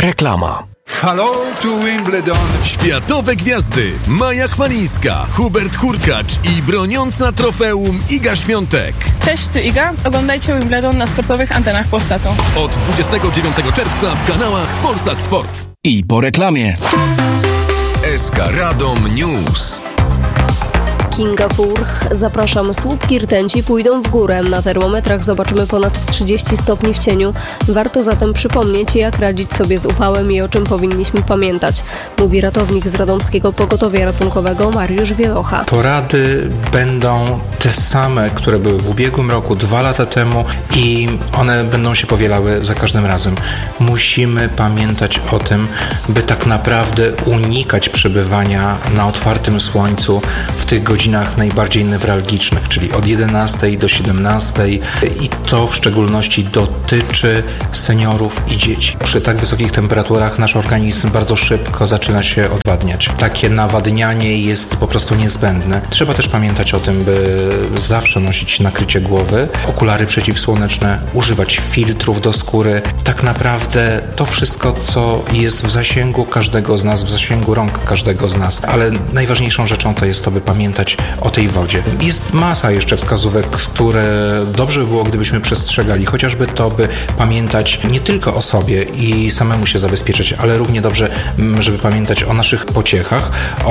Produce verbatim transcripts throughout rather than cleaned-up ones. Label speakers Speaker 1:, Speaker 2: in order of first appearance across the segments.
Speaker 1: Reklama.
Speaker 2: Hello to Wimbledon.
Speaker 3: Światowe gwiazdy Maja Chwalińska, Hubert Hurkacz i broniąca trofeum Iga Świątek.
Speaker 4: Cześć, tu Iga. Oglądajcie Wimbledon na sportowych antenach Polsatu.
Speaker 3: Od dwudziestego dziewiątego czerwca w kanałach Polsat Sport.
Speaker 1: I po reklamie.
Speaker 3: S K Radom News.
Speaker 5: Kinga Furch. Zapraszam. Słupki rtęci pójdą w górę. Na termometrach zobaczymy ponad trzydzieści stopni w cieniu. Warto zatem przypomnieć, jak radzić sobie z upałem i o czym powinniśmy pamiętać. Mówi ratownik z Radomskiego Pogotowia Ratunkowego Mariusz Wielocha.
Speaker 6: Porady będą te same, które były w ubiegłym roku, dwa lata temu i one będą się powielały za każdym razem. Musimy pamiętać o tym, by tak naprawdę unikać przebywania na otwartym słońcu w tych godzinach najbardziej newralgicznych, czyli od jedenastej do siedemnastej i to w szczególności dotyczy seniorów i dzieci. Przy tak wysokich temperaturach nasz organizm bardzo szybko zaczyna się odwadniać. Takie nawadnianie jest po prostu niezbędne. Trzeba też pamiętać o tym, by zawsze nosić nakrycie głowy, okulary przeciwsłoneczne, używać filtrów do skóry. Tak naprawdę to wszystko, co jest w zasięgu każdego z nas, w zasięgu rąk każdego z nas. Ale najważniejszą rzeczą to jest to, by pamiętać o tej wodzie. Jest masa jeszcze wskazówek, które dobrze by było, gdybyśmy przestrzegali. Chociażby to, by pamiętać nie tylko o sobie i samemu się zabezpieczyć, ale równie dobrze, żeby pamiętać o naszych pociechach,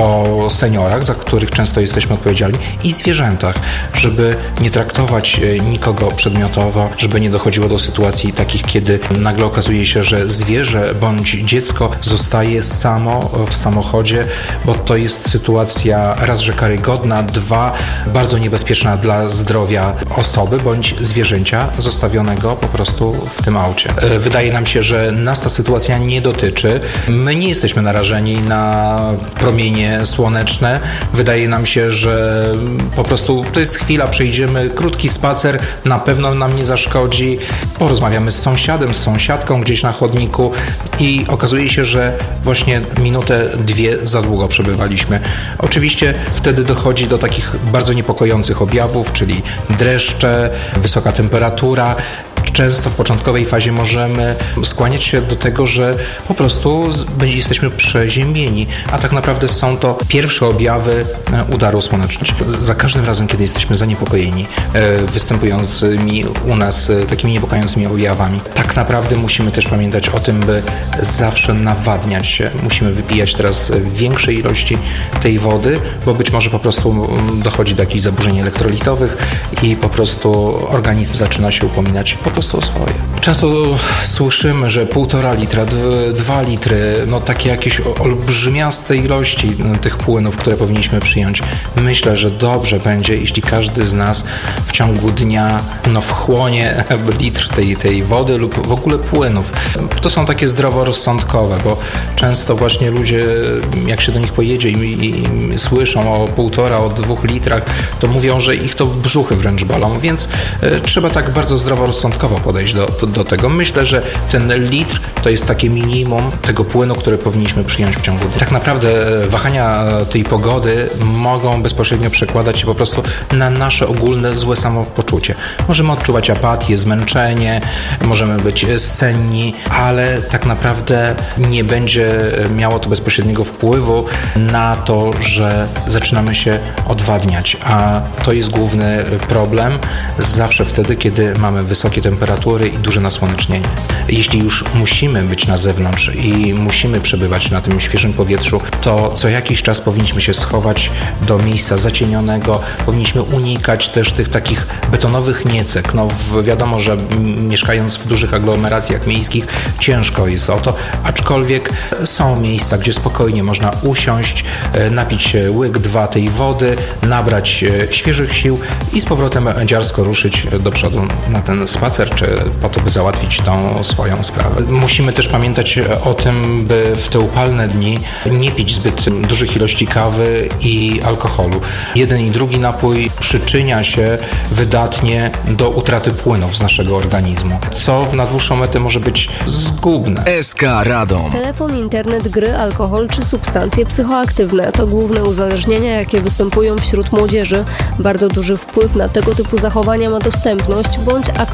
Speaker 6: o seniorach, za których często jesteśmy odpowiedzialni, i zwierzętach, żeby nie traktować nikogo przedmiotowo, żeby nie dochodziło do sytuacji takich, kiedy nagle okazuje się, że zwierzę bądź dziecko zostaje samo w samochodzie, bo to jest sytuacja raz, że karygodna, dwa, bardzo niebezpieczna dla zdrowia osoby bądź zwierzęcia zostawionego po prostu w tym aucie. Wydaje nam się, że nas ta sytuacja nie dotyczy. My nie jesteśmy narażeni na promienie słoneczne. Wydaje nam się, że po prostu to jest chwila, przejdziemy krótki spacer, na pewno nam nie zaszkodzi. Porozmawiamy z sąsiadem, z sąsiadką gdzieś na chodniku i okazuje się, że właśnie minutę, dwie za długo przebywaliśmy. Oczywiście wtedy dochodzi do takich bardzo niepokojących objawów, czyli dreszcze, wysoka temperatura. Często w początkowej fazie możemy skłaniać się do tego, że po prostu jesteśmy przeziębieni, a tak naprawdę są to pierwsze objawy udaru słonecznego. Za każdym razem, kiedy jesteśmy zaniepokojeni występującymi u nas takimi niepokojącymi objawami, tak naprawdę musimy też pamiętać o tym, by zawsze nawadniać się. Musimy wypijać teraz większe ilości tej wody, bo być może po prostu dochodzi do jakichś zaburzeń elektrolitowych i po prostu organizm zaczyna się upominać po prostu o swoje. Często słyszymy, że półtora litra, dwa litry, no takie jakieś olbrzymiaste ilości tych płynów, które powinniśmy przyjąć. Myślę, że dobrze będzie, jeśli każdy z nas w ciągu dnia no wchłonie litr tej, tej wody lub w ogóle płynów. To są takie zdroworozsądkowe, bo często właśnie ludzie, jak się do nich pojedzie i, i słyszą o półtora, o dwóch litrach, to mówią, że ich to brzuchy wręcz bolą, więc y, trzeba tak bardzo zdroworozsądkowo podejść do, do, do tego. Myślę, że ten litr to jest takie minimum tego płynu, które powinniśmy przyjąć w ciągu dnia. Tak naprawdę wahania tej pogody mogą bezpośrednio przekładać się po prostu na nasze ogólne złe samopoczucie. Możemy odczuwać apatię, zmęczenie, możemy być senni, ale tak naprawdę nie będzie miało to bezpośredniego wpływu na to, że zaczynamy się odwadniać, a to jest główny problem zawsze wtedy, kiedy mamy wysokie temperatury i duże nasłonecznienie. Jeśli już musimy być na zewnątrz i musimy przebywać na tym świeżym powietrzu, to co jakiś czas powinniśmy się schować do miejsca zacienionego, powinniśmy unikać też tych takich betonowych niecek. No wiadomo, że mieszkając w dużych aglomeracjach miejskich ciężko jest o to, aczkolwiek są miejsca, gdzie spokojnie można usiąść, napić się łyk, dwa tej wody, nabrać świeżych sił i z powrotem dziarsko ruszyć do przodu na ten spacer, czy po to, by załatwić tą swoją sprawę. Musimy też pamiętać o tym, by w te upalne dni nie pić zbyt dużych ilości kawy i alkoholu. Jeden i drugi napój przyczynia się wydatnie do utraty płynów z naszego organizmu, co w na dłuższą metę może być zgubne.
Speaker 1: S K Radom.
Speaker 5: Telefon, internet, gry, alkohol czy substancje psychoaktywne to główne uzależnienia, jakie występują wśród młodzieży. Bardzo duży wpływ na tego typu zachowania ma dostępność bądź aktualnie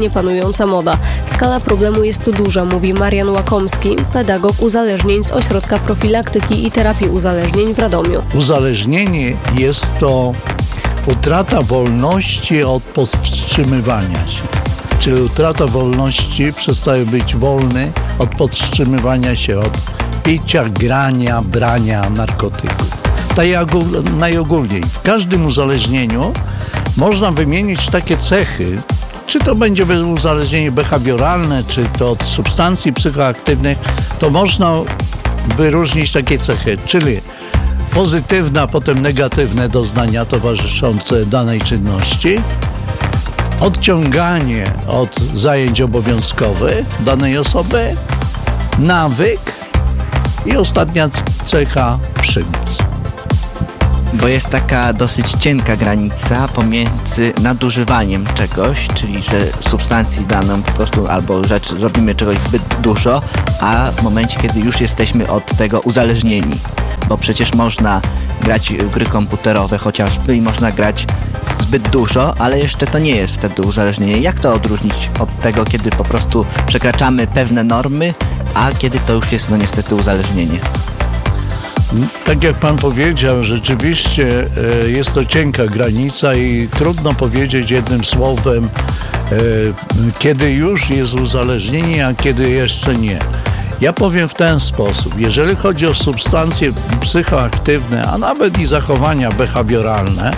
Speaker 5: powszechnie panująca moda. Skala problemu jest duża, mówi Marian Łakomski, pedagog uzależnień z Ośrodka Profilaktyki i Terapii Uzależnień w Radomiu.
Speaker 7: Uzależnienie jest to utrata wolności od powstrzymywania się. Czyli utrata wolności, przestaje być wolny od powstrzymywania się od picia, grania, brania narkotyków. Tak najogólniej. W każdym uzależnieniu można wymienić takie cechy, czy to będzie uzależnienie behawioralne, czy to od substancji psychoaktywnych, to można wyróżnić takie cechy, czyli pozytywne, a potem negatywne doznania towarzyszące danej czynności, odciąganie od zajęć obowiązkowych danej osoby, nawyk i ostatnia cecha przymus.
Speaker 8: Bo jest taka dosyć cienka granica pomiędzy nadużywaniem czegoś, czyli że substancji daną po prostu albo rzecz, robimy czegoś zbyt dużo, a w momencie, kiedy już jesteśmy od tego uzależnieni. Bo przecież można grać w gry komputerowe chociażby i można grać zbyt dużo, ale jeszcze to nie jest wtedy uzależnienie. Jak to odróżnić od tego, kiedy po prostu przekraczamy pewne normy, a kiedy to już jest no niestety uzależnienie?
Speaker 7: Tak jak pan powiedział, rzeczywiście jest to cienka granica i trudno powiedzieć jednym słowem, kiedy już jest uzależnienie, a kiedy jeszcze nie. Ja powiem w ten sposób, jeżeli chodzi o substancje psychoaktywne, a nawet i zachowania behawioralne,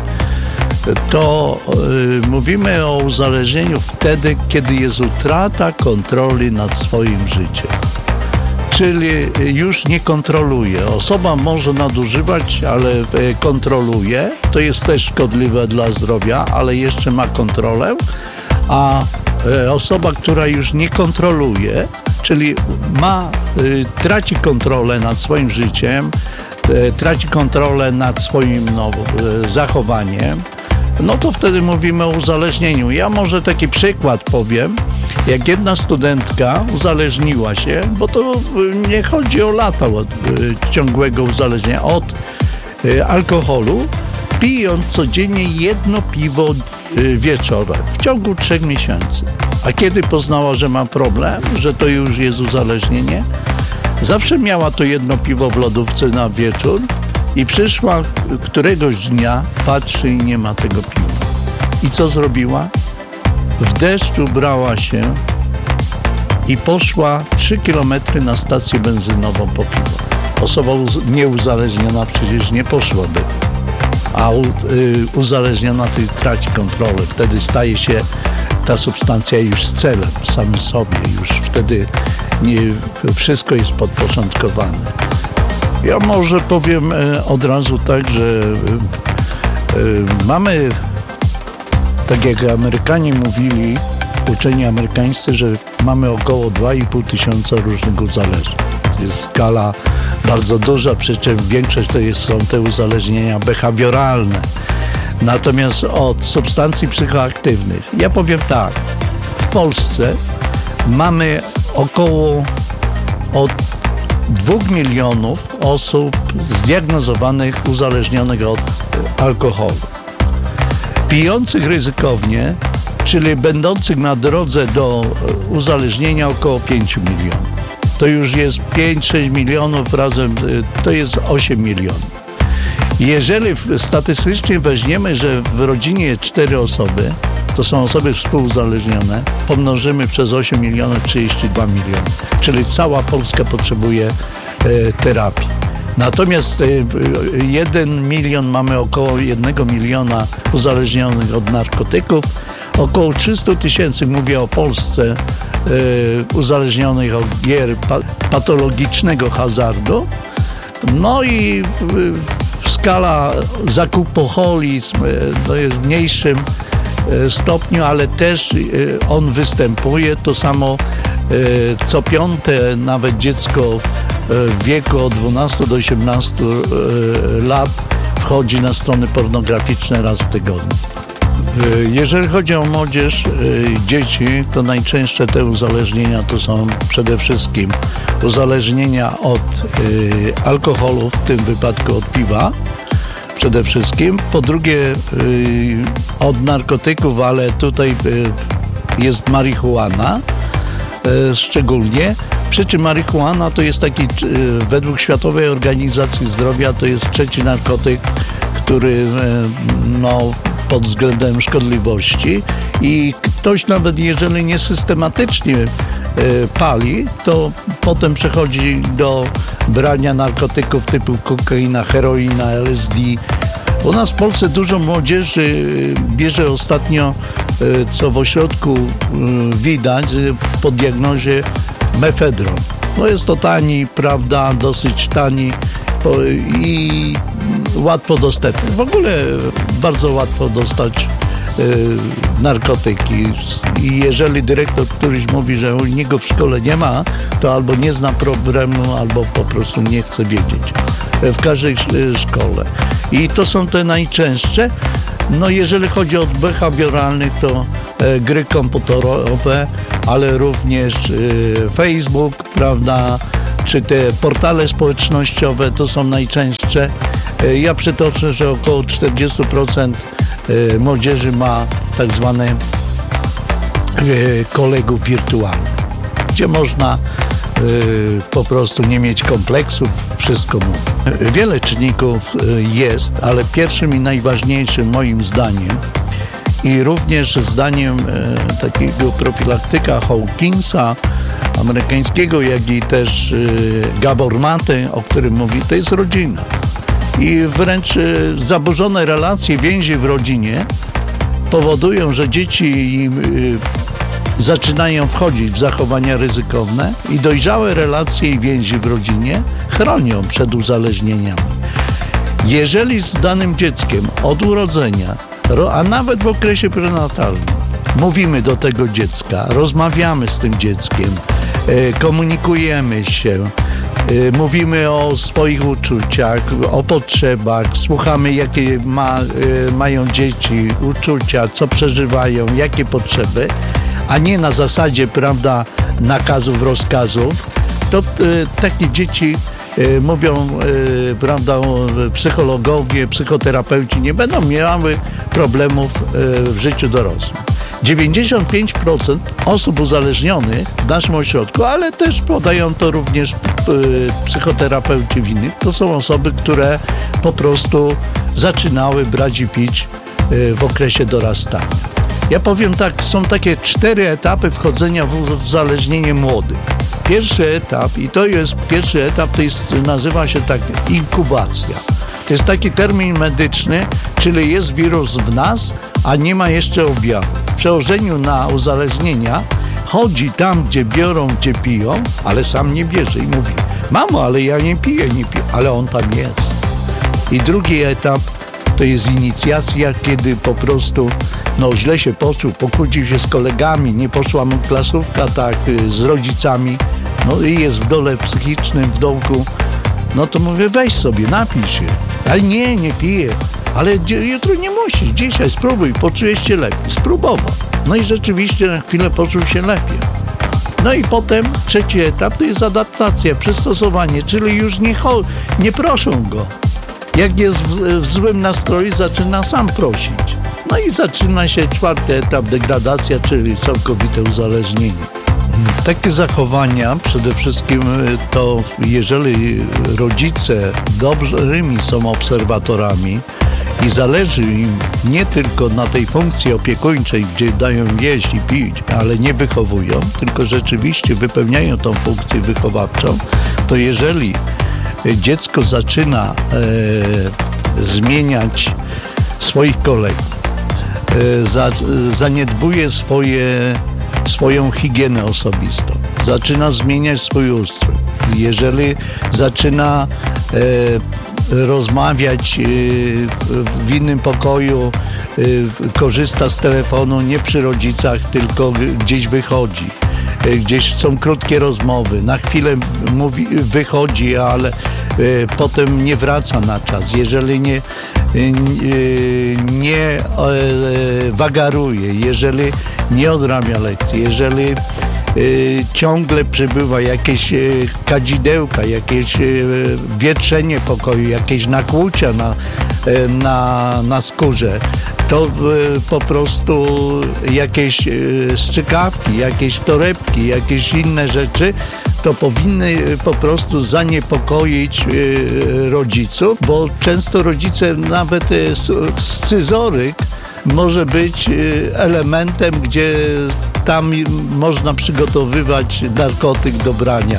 Speaker 7: to y, mówimy o uzależnieniu wtedy, kiedy jest utrata kontroli nad swoim życiem. Czyli już nie kontroluje. Osoba może nadużywać, ale kontroluje. To jest też szkodliwe dla zdrowia, ale jeszcze ma kontrolę. A osoba, która już nie kontroluje, czyli ma, traci kontrolę nad swoim życiem, traci kontrolę nad swoim no, zachowaniem, no to wtedy mówimy o uzależnieniu. Ja może taki przykład powiem. Jak jedna studentka uzależniła się, bo to nie chodzi o lata od ciągłego uzależnienia, od alkoholu, pijąc codziennie jedno piwo wieczorem w ciągu trzech miesięcy. A kiedy poznała, że ma problem, że to już jest uzależnienie, zawsze miała to jedno piwo w lodówce na wieczór i przyszła któregoś dnia, patrzy i nie ma tego piwa. I co zrobiła? W deszczu brała się i poszła trzy kilometry na stację benzynową po piwo. Osoba uz- nieuzależniona przecież nie poszłaby, a u- y- uzależniona traci kontrolę. Wtedy staje się ta substancja już celem samym sobie. Już wtedy nie, wszystko jest podporządkowane. Ja może powiem y, od razu tak, że y, y, mamy... Tak jak Amerykanie mówili, uczeni amerykańscy, że mamy około dwa i pół tysiąca różnych uzależnień. To jest skala bardzo duża, przy czym większość to jest, są te uzależnienia behawioralne. Natomiast od substancji psychoaktywnych, ja powiem tak, w Polsce mamy około od dwóch milionów osób zdiagnozowanych, uzależnionych od alkoholu. Pijących ryzykownie, czyli będących na drodze do uzależnienia około pięć milionów. To już jest pięć sześć milionów razem, to jest osiem milionów. Jeżeli statystycznie weźmiemy, że w rodzinie cztery osoby, to są osoby współuzależnione, pomnożymy przez osiem milionów, trzydzieści dwa miliony. Czyli cała Polska potrzebuje e, terapii. Natomiast jeden milion, mamy około jednego miliona uzależnionych od narkotyków, około trzysta tysięcy, mówię o Polsce, y, uzależnionych od gier pa, patologicznego hazardu. No i y, skala zakupoholizm y, to jest w mniejszym y, stopniu, ale też y, on występuje. To samo y, co piąte nawet dziecko w wieku od dwunastu do osiemnastu lat wchodzi na strony pornograficzne raz w tygodniu. Jeżeli chodzi o młodzież, dzieci, to najczęstsze te uzależnienia to są przede wszystkim uzależnienia od alkoholu, w tym wypadku od piwa przede wszystkim. Po drugie od narkotyków, ale tutaj jest marihuana, e, szczególnie. Przy czym marihuana to jest taki, e, według Światowej Organizacji Zdrowia, to jest trzeci narkotyk, który e, no, pod względem szkodliwości i ktoś nawet jeżeli nie systematycznie e, pali, to potem przechodzi do brania narkotyków typu kokaina, heroina, L S D. U nas w Polsce dużo młodzieży bierze ostatnio, co w ośrodku widać, po diagnozie mefedron. No jest to tani, prawda, dosyć tani i łatwo dostępny. W ogóle bardzo łatwo dostać narkotyki i jeżeli dyrektor któryś mówi, że u niego w szkole nie ma, to albo nie zna problemu, albo po prostu nie chce wiedzieć. W każdej szkole. I to są te najczęstsze. No jeżeli chodzi o behawioralnych, to e, gry komputerowe, ale również e, Facebook, prawda, czy te portale społecznościowe, to są najczęstsze. E, ja przytoczę, że około czterdzieści procent e, młodzieży ma tak zwane e, kolegów wirtualnych, gdzie można po prostu nie mieć kompleksów, wszystko mówi. Wiele czynników jest, ale pierwszym i najważniejszym moim zdaniem i również zdaniem takiego profilaktyka Hawkinsa amerykańskiego, jak i też Gabor Maté, o którym mówi, to jest rodzina. I wręcz zaburzone relacje, więzi w rodzinie powodują, że dzieci zaczynają wchodzić w zachowania ryzykowne i dojrzałe relacje i więzi w rodzinie chronią przed uzależnieniami. Jeżeli z danym dzieckiem od urodzenia, a nawet w okresie prenatalnym, mówimy do tego dziecka, rozmawiamy z tym dzieckiem, komunikujemy się, mówimy o swoich uczuciach, o potrzebach, słuchamy jakie ma, mają dzieci, uczucia, co przeżywają, jakie potrzeby, a nie na zasadzie, prawda, nakazów, rozkazów, to y, takie dzieci y, mówią, y, prawda, psychologowie, psychoterapeuci nie będą miały problemów y, w życiu dorosłym. dziewięćdziesiąt pięć procent osób uzależnionych w naszym ośrodku, ale też podają to również y, psychoterapeuci w innych, to są osoby, które po prostu zaczynały brać i pić y, w okresie dorastania. Ja powiem tak, są takie cztery etapy wchodzenia w uzależnienie młodych. Pierwszy etap, i to jest pierwszy etap, to jest, nazywa się tak inkubacja. To jest taki termin medyczny, czyli jest wirus w nas, a nie ma jeszcze objawów. W przełożeniu na uzależnienia chodzi tam, gdzie biorą, gdzie piją, ale sam nie bierze i mówi: mamo, ale ja nie piję, nie piję, ale on tam jest. I drugi etap to jest inicjacja, kiedy po prostu no, źle się poczuł, pokłócił się z kolegami, nie poszła mu klasówka tak z rodzicami, no i jest w dole psychicznym, w dołku, no to mówię: weź sobie, napij się. Ale nie, nie piję. Ale jutro nie musisz, dzisiaj spróbuj, poczujesz się lepiej. Spróbował. No i rzeczywiście na chwilę poczuł się lepiej. No i potem trzeci etap to jest adaptacja, przystosowanie, czyli już nie, cho- nie proszą go. Jak jest w, w złym nastroju, zaczyna sam prosić. No i zaczyna się czwarty etap, degradacja, czyli całkowite uzależnienie. Takie zachowania przede wszystkim to, jeżeli rodzice dobrymi są obserwatorami i zależy im nie tylko na tej funkcji opiekuńczej, gdzie dają jeść i pić, ale nie wychowują, tylko rzeczywiście wypełniają tą funkcję wychowawczą, to jeżeli dziecko zaczyna e, zmieniać swoich kolegów, e, za, zaniedbuje swoje, swoją higienę osobistą, zaczyna zmieniać swój ustrój, jeżeli zaczyna e, rozmawiać e, w innym pokoju, e, korzysta z telefonu nie przy rodzicach, tylko gdzieś wychodzi. Gdzieś są krótkie rozmowy, na chwilę mówi, wychodzi, ale e, potem nie wraca na czas. Jeżeli nie, e, nie e, wagaruje, jeżeli nie odrabia lekcji, jeżeli ciągle przybywa jakieś kadzidełka, jakieś wietrzenie pokoju, jakieś nakłucia na, na, na skórze, to po prostu jakieś strzykawki, jakieś torebki, jakieś inne rzeczy, to powinny po prostu zaniepokoić rodziców, bo często rodzice nawet scyzoryk może być elementem, gdzie tam można przygotowywać narkotyk do brania.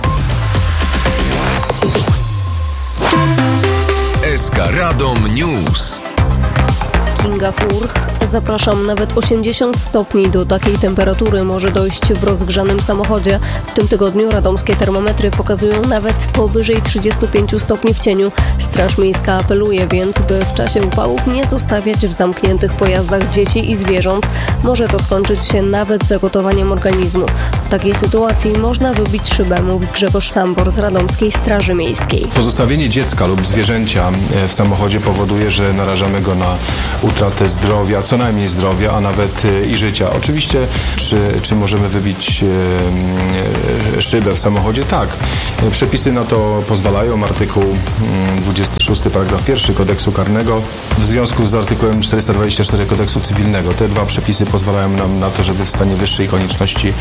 Speaker 3: S K Radom News.
Speaker 5: Kinga Furch. Zapraszam, nawet osiemdziesiąt stopni do takiej temperatury może dojść w rozgrzanym samochodzie. W tym tygodniu radomskie termometry pokazują nawet powyżej trzydziestu pięciu stopni w cieniu. Straż Miejska apeluje więc, by w czasie upałów nie zostawiać w zamkniętych pojazdach dzieci i zwierząt. Może to skończyć się nawet zagotowaniem organizmu. W takiej sytuacji można wybić szybę, mówi Grzegorz Sambor z Radomskiej Straży Miejskiej.
Speaker 9: Pozostawienie dziecka lub zwierzęcia w samochodzie powoduje, że narażamy go na utratę zdrowia, co najmniej zdrowia, a nawet i życia. Oczywiście, czy, czy możemy wybić e, szybę w samochodzie? Tak. Przepisy na to pozwalają. Artykuł dwudziesty szósty, paragraf pierwszy Kodeksu Karnego w związku z artykułem czterysta dwadzieścia cztery Kodeksu Cywilnego. Te dwa przepisy pozwalają nam na to, żeby w stanie wyższej konieczności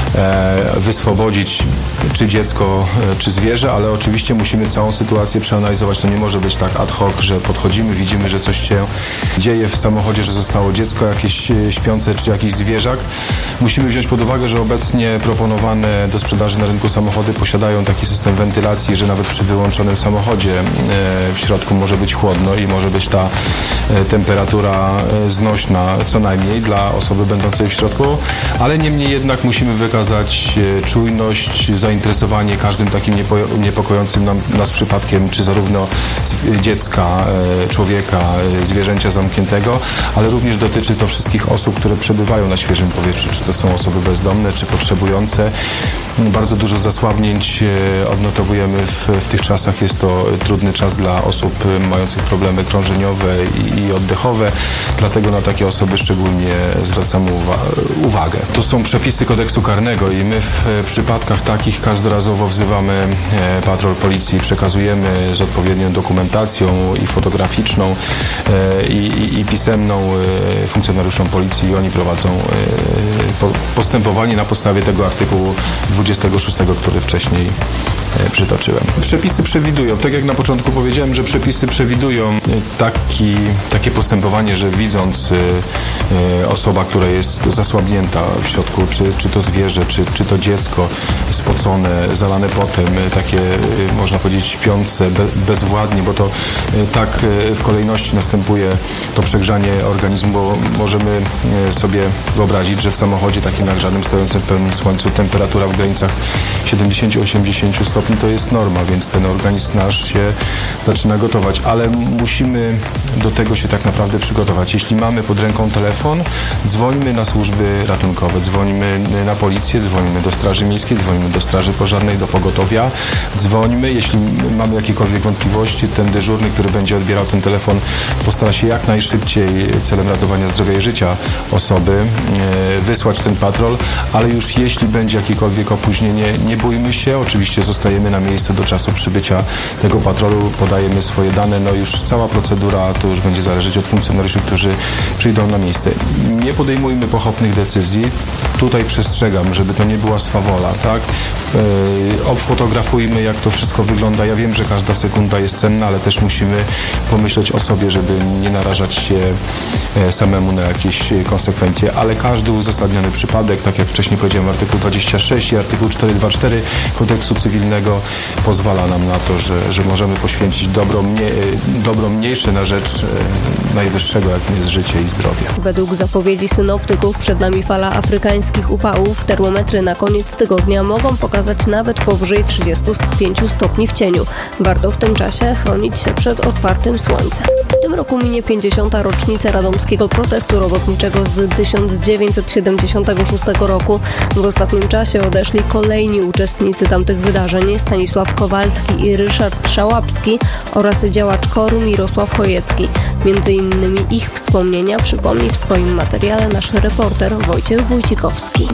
Speaker 9: e, wyswobodzić czy dziecko, e, czy zwierzę, ale oczywiście musimy całą sytuację przeanalizować. To nie może być tak ad hoc, że podchodzimy, widzimy, że coś się dzieje w samochodzie, że zostało dziecko jakieś śpiące, czy jakiś zwierzak. Musimy wziąć pod uwagę, że obecnie proponowane do sprzedaży na rynku samochody posiadają taki system wentylacji, że nawet przy wyłączonym samochodzie w środku może być chłodno i może być ta temperatura znośna co najmniej dla osoby będącej w środku, ale niemniej jednak musimy wykazać czujność, zainteresowanie każdym takim niepokojącym nam, nas przypadkiem, czy zarówno dziecka, człowieka, zwierzęcia zamkniętego, ale również dotyczy to wszystkich osób, które przebywają na świeżym powietrzu, czy to są osoby bezdomne, czy potrzebujące. Bardzo dużo zasłabnięć odnotowujemy w, w tych czasach. Jest to trudny czas dla osób mających problemy krążeniowe i, i oddechowe, dlatego na takie osoby szczególnie zwracamy uwa- uwagę. To są przepisy kodeksu karnego i my w przypadkach takich każdorazowo wzywamy patrol policji, przekazujemy z odpowiednią dokumentacją i fotograficzną i, i, i pisemną funkcjonariuszom policji i oni prowadzą postępowanie na podstawie tego artykułu dwudziestego szóstego, który wcześniej przytoczyłem. Przepisy przewidują, tak jak na początku powiedziałem, że przepisy przewidują taki, takie postępowanie, że widząc osoba, która jest zasłabnięta w środku, czy, czy to zwierzę, czy, czy to dziecko spocone, zalane potem, takie można powiedzieć śpiące, be, bezwładnie, bo to tak w kolejności następuje to przegrzanie organizmu, bo możemy sobie wyobrazić, że w samochodzie takim nagrzanym, stojącym w pełnym słońcu, temperatura w granicach siedemdziesiąt do osiemdziesięciu stopni to jest norma, więc ten organizm nasz się zaczyna gotować, ale musimy do tego się tak naprawdę przygotować. Jeśli mamy pod ręką telefon, dzwońmy na służby ratunkowe, dzwońmy na policję, dzwońmy do Straży Miejskiej, dzwońmy do Straży Pożarnej, do pogotowia, dzwońmy, jeśli mamy jakiekolwiek wątpliwości, ten dyżurny, który będzie odbierał ten telefon, postara się jak najszybciej celem ratowania zdrowia i życia osoby wysłać ten patrol, ale już jeśli będzie jakiekolwiek opóźnienie, nie bójmy się, oczywiście zostajemy na miejscu do czasu przybycia tego patrolu, podajemy swoje dane, no już cała procedura to już będzie zależeć od funkcjonariuszy, którzy przyjdą na miejsce. Nie podejmujmy pochopnych decyzji, tutaj przestrzegam, żeby to nie była swawola, tak? Yy, obfotografujmy, jak to wszystko wygląda. Ja wiem, że każda sekunda jest cenna, ale też musimy pomyśleć o sobie, żeby nie narażać się samemu na jakieś konsekwencje, ale każdy uzasadniony przypadek, tak jak wcześniej powiedziałem, artykuł dwadzieścia sześć i artykuł czterysta dwadzieścia cztery Kodeksu Cywilnego pozwala nam na to, że, że możemy poświęcić dobro, mnie, dobro mniejsze na rzecz najwyższego, jakim jest życie i zdrowie.
Speaker 5: Według zapowiedzi synoptyków przed nami fala afrykańskich upałów. Termometry na koniec tygodnia mogą pokazać nawet powyżej trzydziestu pięciu stopni w cieniu. Warto w tym czasie chronić się przed otwartym słońcem. W tym roku minie pięćdziesiąta rocznica radomskiego protestu robotniczego z tysiąc dziewięćset siedemdziesiątego szóstego roku. W ostatnim czasie odeszli kolejni uczestnicy tamtych wydarzeń: Stanisław Kowalski i Ryszard Szałapski oraz działacz KOR-u Mirosław Chojecki. Między innymi ich wspomnienia przypomni w swoim materiale nasz reporter Wojciech Wójcikowski.
Speaker 10: Bez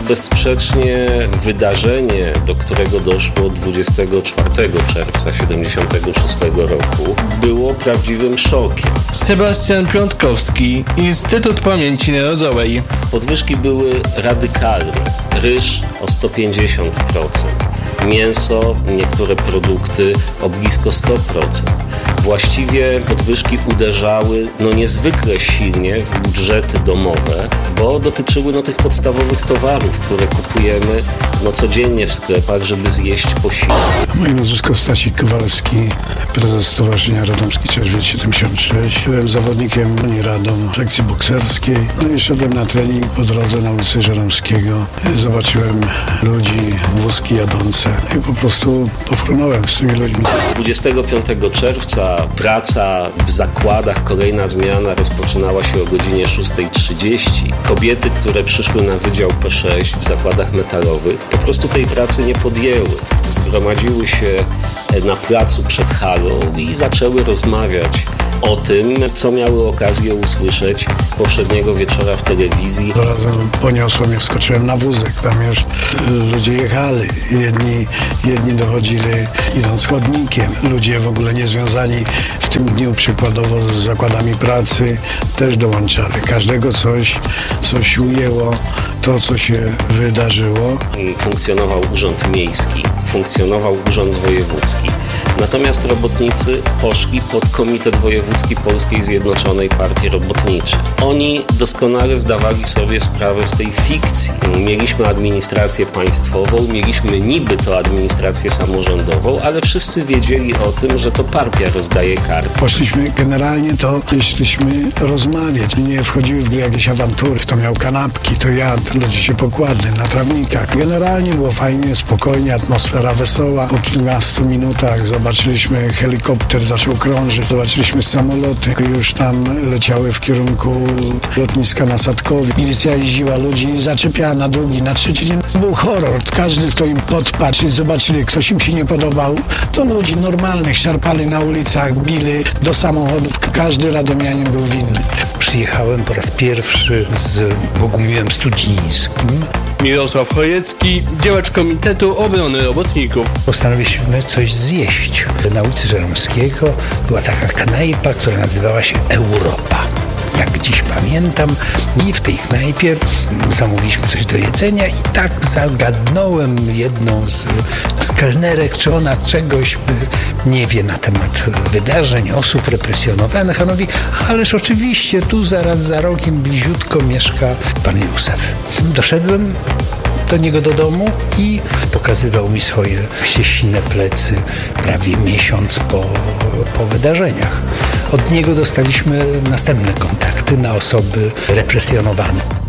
Speaker 10: Bezsprzecznie wydarzenie, do którego doszło dwudziestego czwartego czerwca tysiąc dziewięćset siedemdziesiątego szóstego roku, było prawdziwym szokiem.
Speaker 11: Sebastian Piątkowski, Instytut Pamięci Narodowej.
Speaker 10: Podwyżki były radykalne. Ryż o sto pięćdziesiąt procent. Mięso, niektóre produkty o blisko sto procent. Właściwie podwyżki uderzały no niezwykle silnie w budżety domowe, bo dotyczyły no tych podstawowych towarów, które kupujemy no codziennie w sklepach, żeby zjeść posiłek.
Speaker 2: Moje nazwisko Stacik Kowalski, prezes Stowarzyszenia Radomski Czerwiec siedemdziesiąt sześć. Byłem zawodnikiem Unii Radom w sekcji bokserskiej. No i szedłem na trening po drodze na ulicy Żeromskiego. Zobaczyłem ludzi, wózki jadące i po prostu pofrunąłem z tymi ludźmi.
Speaker 10: dwudziestego piątego czerwca praca w zakładach, kolejna zmiana rozpoczynała się o godzinie szósta trzydzieści. Kobiety, które przyszły na Wydział P sześć w zakładach metalowych, po prostu tej pracy nie podjęły. Zgromadziły się na placu przed halą i zaczęły rozmawiać o tym, co miały okazję usłyszeć poprzedniego wieczora w telewizji.
Speaker 2: Od razu poniosło mnie, wskoczyłem na wózek. Tam już ludzie jechali. Jedni, jedni dochodzili idąc chodnikiem. Ludzie w ogóle nie związani w tym dniu przykładowo z zakładami pracy też dołączali. Każdego coś, coś ujęło, to co się wydarzyło.
Speaker 10: Funkcjonował Urząd Miejski, funkcjonował Urząd Wojewódzki. Natomiast robotnicy poszli pod Komitet Wojewódzki Polskiej Zjednoczonej Partii Robotniczej. Oni doskonale zdawali sobie sprawę z tej fikcji. Mieliśmy administrację państwową, mieliśmy niby to administrację samorządową, ale wszyscy wiedzieli o tym, że to partia rozdaje karty.
Speaker 2: Poszliśmy generalnie to, jeśliśmy rozmawiać. Nie wchodziły w grę jakieś awantury. Kto miał kanapki, to jadł. Ludzie się pokładli na trawnikach. Generalnie było fajnie, spokojnie, atmosfera wesoła. Po kilkunastu minutach zobaczyliśmy helikopter, zaczął krążyć. Zobaczyliśmy samoloty, już tam leciały w kierunku lotniska na Sadkowie. Milicja jeździła ludzi, zaczepiała na drugi, na trzeci dzień. Był horror. Każdy, kto im podpatrzył, zobaczyli, ktoś im się nie podobał, to ludzi normalnych szarpali na ulicach, bili do samochodów. Każdy radomianin był winny.
Speaker 12: Przyjechałem po raz pierwszy z Bogumiłem Studzińskim.
Speaker 11: Mirosław Chojecki, działacz Komitetu Obrony Robotników.
Speaker 12: Postanowiliśmy coś zjeść. Na ulicy Żeromskiego była taka knajpa, która nazywała się Europa. Jak dziś pamiętam, i w tej knajpie zamówiliśmy coś do jedzenia i tak zagadnąłem jedną z, z kelnerek, czy ona czegoś nie wie na temat wydarzeń, osób represjonowanych. A on mówi, ależ oczywiście tu zaraz za rogiem bliziutko mieszka pan Józef. Doszedłem do niego do domu i pokazywał mi swoje sine plecy prawie miesiąc po, po wydarzeniach. Od niego dostaliśmy następne kontakty na osoby represjonowane.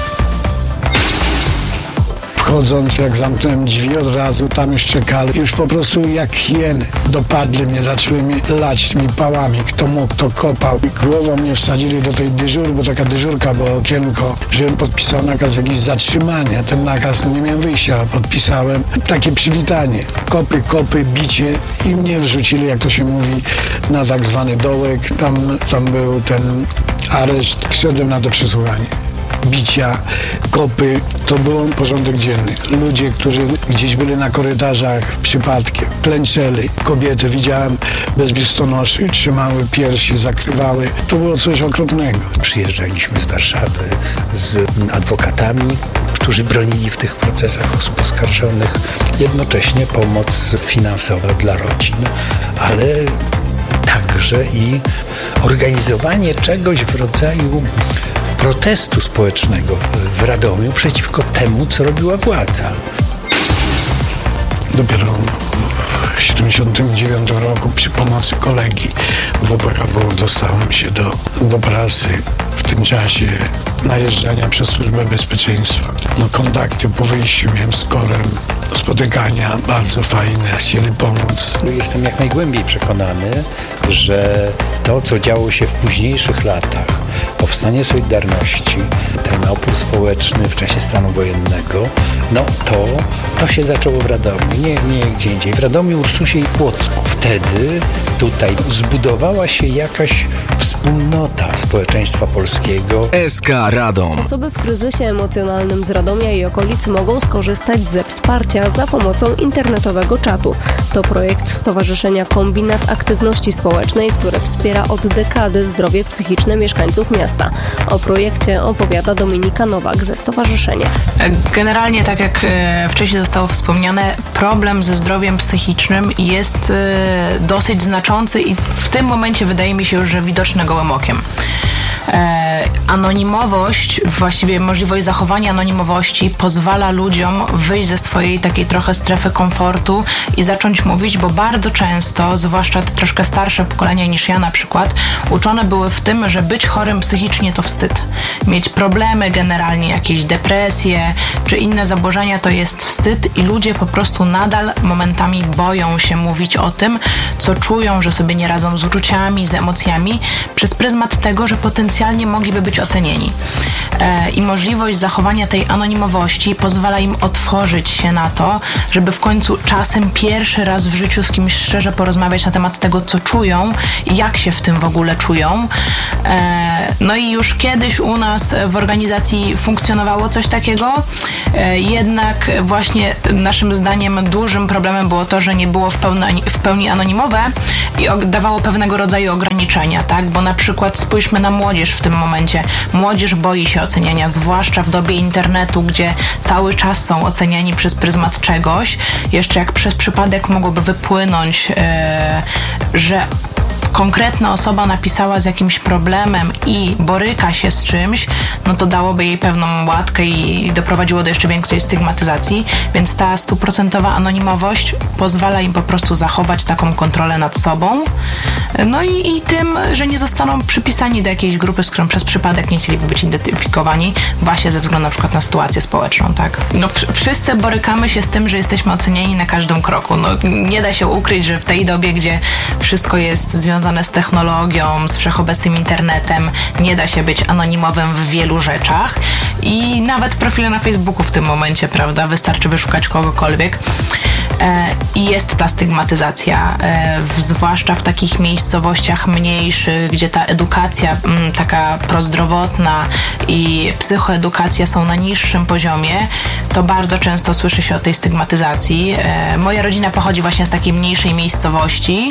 Speaker 2: Wchodząc, jak zamknąłem drzwi od razu, tam już czekali. Już po prostu jak hieny dopadli mnie, zaczęły mnie lać tymi pałami. Kto mógł, kto kopał. Głową mnie wsadzili do tej dyżury, bo taka dyżurka była okienko, żebym podpisał nakaz jakiś zatrzymania. Ten nakaz, no nie miałem wyjścia, podpisałem. Takie przywitanie. Kopy, kopy, bicie i mnie wrzucili, jak to się mówi, na tak zwany dołek. Tam, tam był ten areszt. Szedłem na to przesłuchanie. Bicia, kopy, to był porządek dzienny. Ludzie, którzy gdzieś byli na korytarzach przypadkiem, klęczeli. Kobiety widziałem bez biustonoszy, trzymały piersi, zakrywały. To było coś okropnego.
Speaker 12: Przyjeżdżaliśmy z Warszawy z adwokatami, którzy bronili w tych procesach osób oskarżonych. Jednocześnie pomoc finansowa dla rodzin, ale także i organizowanie czegoś w rodzaju protestu społecznego w Radomiu przeciwko temu, co robiła władza.
Speaker 2: Dopiero w tysiąc dziewięćset siedemdziesiątym dziewiątym roku przy pomocy kolegi w O P H B dostałem się do, do pracy. W tym czasie najeżdżania przez Służbę Bezpieczeństwa. No, kontakty po wyjściu miałem z Korem, spotykania bardzo fajne, chcieli pomóc.
Speaker 12: Jestem jak najgłębiej przekonany, że to, co działo się w późniejszych latach, powstanie Solidarności, ten opór społeczny w czasie stanu wojennego, no to, to się zaczęło w Radomiu, nie, nie gdzie indziej. W Radomiu, Ursusie i Płocku. wtedy tutaj zbudowała się jakaś wspólnota społeczeństwa polskiego.
Speaker 1: S K Radom.
Speaker 5: Osoby w kryzysie emocjonalnym z Radomia i okolic mogą skorzystać ze wsparcia za pomocą internetowego czatu. To projekt Stowarzyszenia Kombinat Aktywności Społecznej, które wspiera od dekady zdrowie psychiczne mieszkańców miasta. O projekcie opowiada Dominika Nowak ze stowarzyszenia.
Speaker 13: Generalnie, tak jak wcześniej zostało wspomniane, problem ze zdrowiem psychicznym jest dosyć znaczący i w tym momencie wydaje mi się już, że widoczny gołym okiem. E, anonimowość, właściwie możliwość zachowania anonimowości pozwala ludziom wyjść ze swojej takiej trochę strefy komfortu i zacząć mówić, bo bardzo często, zwłaszcza te troszkę starsze pokolenia niż ja na przykład, uczone były w tym, że być chorym psychicznie to wstyd. Mieć problemy generalnie, jakieś depresje czy inne zaburzenia to jest wstyd i ludzie po prostu nadal momentami boją się mówić o tym, co czują, że sobie nie radzą z uczuciami, z emocjami, przez pryzmat tego, że potencjalnie mogliby być ocenieni. E, I możliwość zachowania tej anonimowości pozwala im otworzyć się na to, żeby w końcu czasem pierwszy raz w życiu z kimś szczerze porozmawiać na temat tego, co czują i jak się w tym w ogóle czują. E, no i już kiedyś u nas w organizacji funkcjonowało coś takiego, e, jednak właśnie naszym zdaniem dużym problemem było to, że nie było w pełni, w pełni anonimowe i dawało pewnego rodzaju ograniczenia, tak? Bo na przykład spójrzmy na młodzież w tym momencie. Młodzież boi się oceniania, zwłaszcza w dobie internetu, gdzie cały czas są oceniani przez pryzmat czegoś. Jeszcze jak przez przypadek mogłoby wypłynąć, yy, że konkretna osoba napisała z jakimś problemem i boryka się z czymś, no to dałoby jej pewną łatkę i doprowadziło do jeszcze większej stygmatyzacji, więc ta stuprocentowa anonimowość pozwala im po prostu zachować taką kontrolę nad sobą, no i, i tym, że nie zostaną przypisani do jakiejś grupy, z którą przez przypadek nie chcieliby być identyfikowani, właśnie ze względu na przykład na sytuację społeczną, tak? No wszyscy borykamy się z tym, że jesteśmy oceniani na każdym kroku, no nie da się ukryć, że w tej dobie, gdzie wszystko jest związane z technologią, z wszechobecnym internetem, nie da się być anonimowym w wielu rzeczach i nawet profile na Facebooku w tym momencie, prawda, wystarczy wyszukać kogokolwiek e, i jest ta stygmatyzacja, e, w, zwłaszcza w takich miejscowościach mniejszych, gdzie ta edukacja m, taka prozdrowotna i psychoedukacja są na niższym poziomie, to bardzo często słyszy się o tej stygmatyzacji. E, moja rodzina pochodzi właśnie z takiej mniejszej miejscowości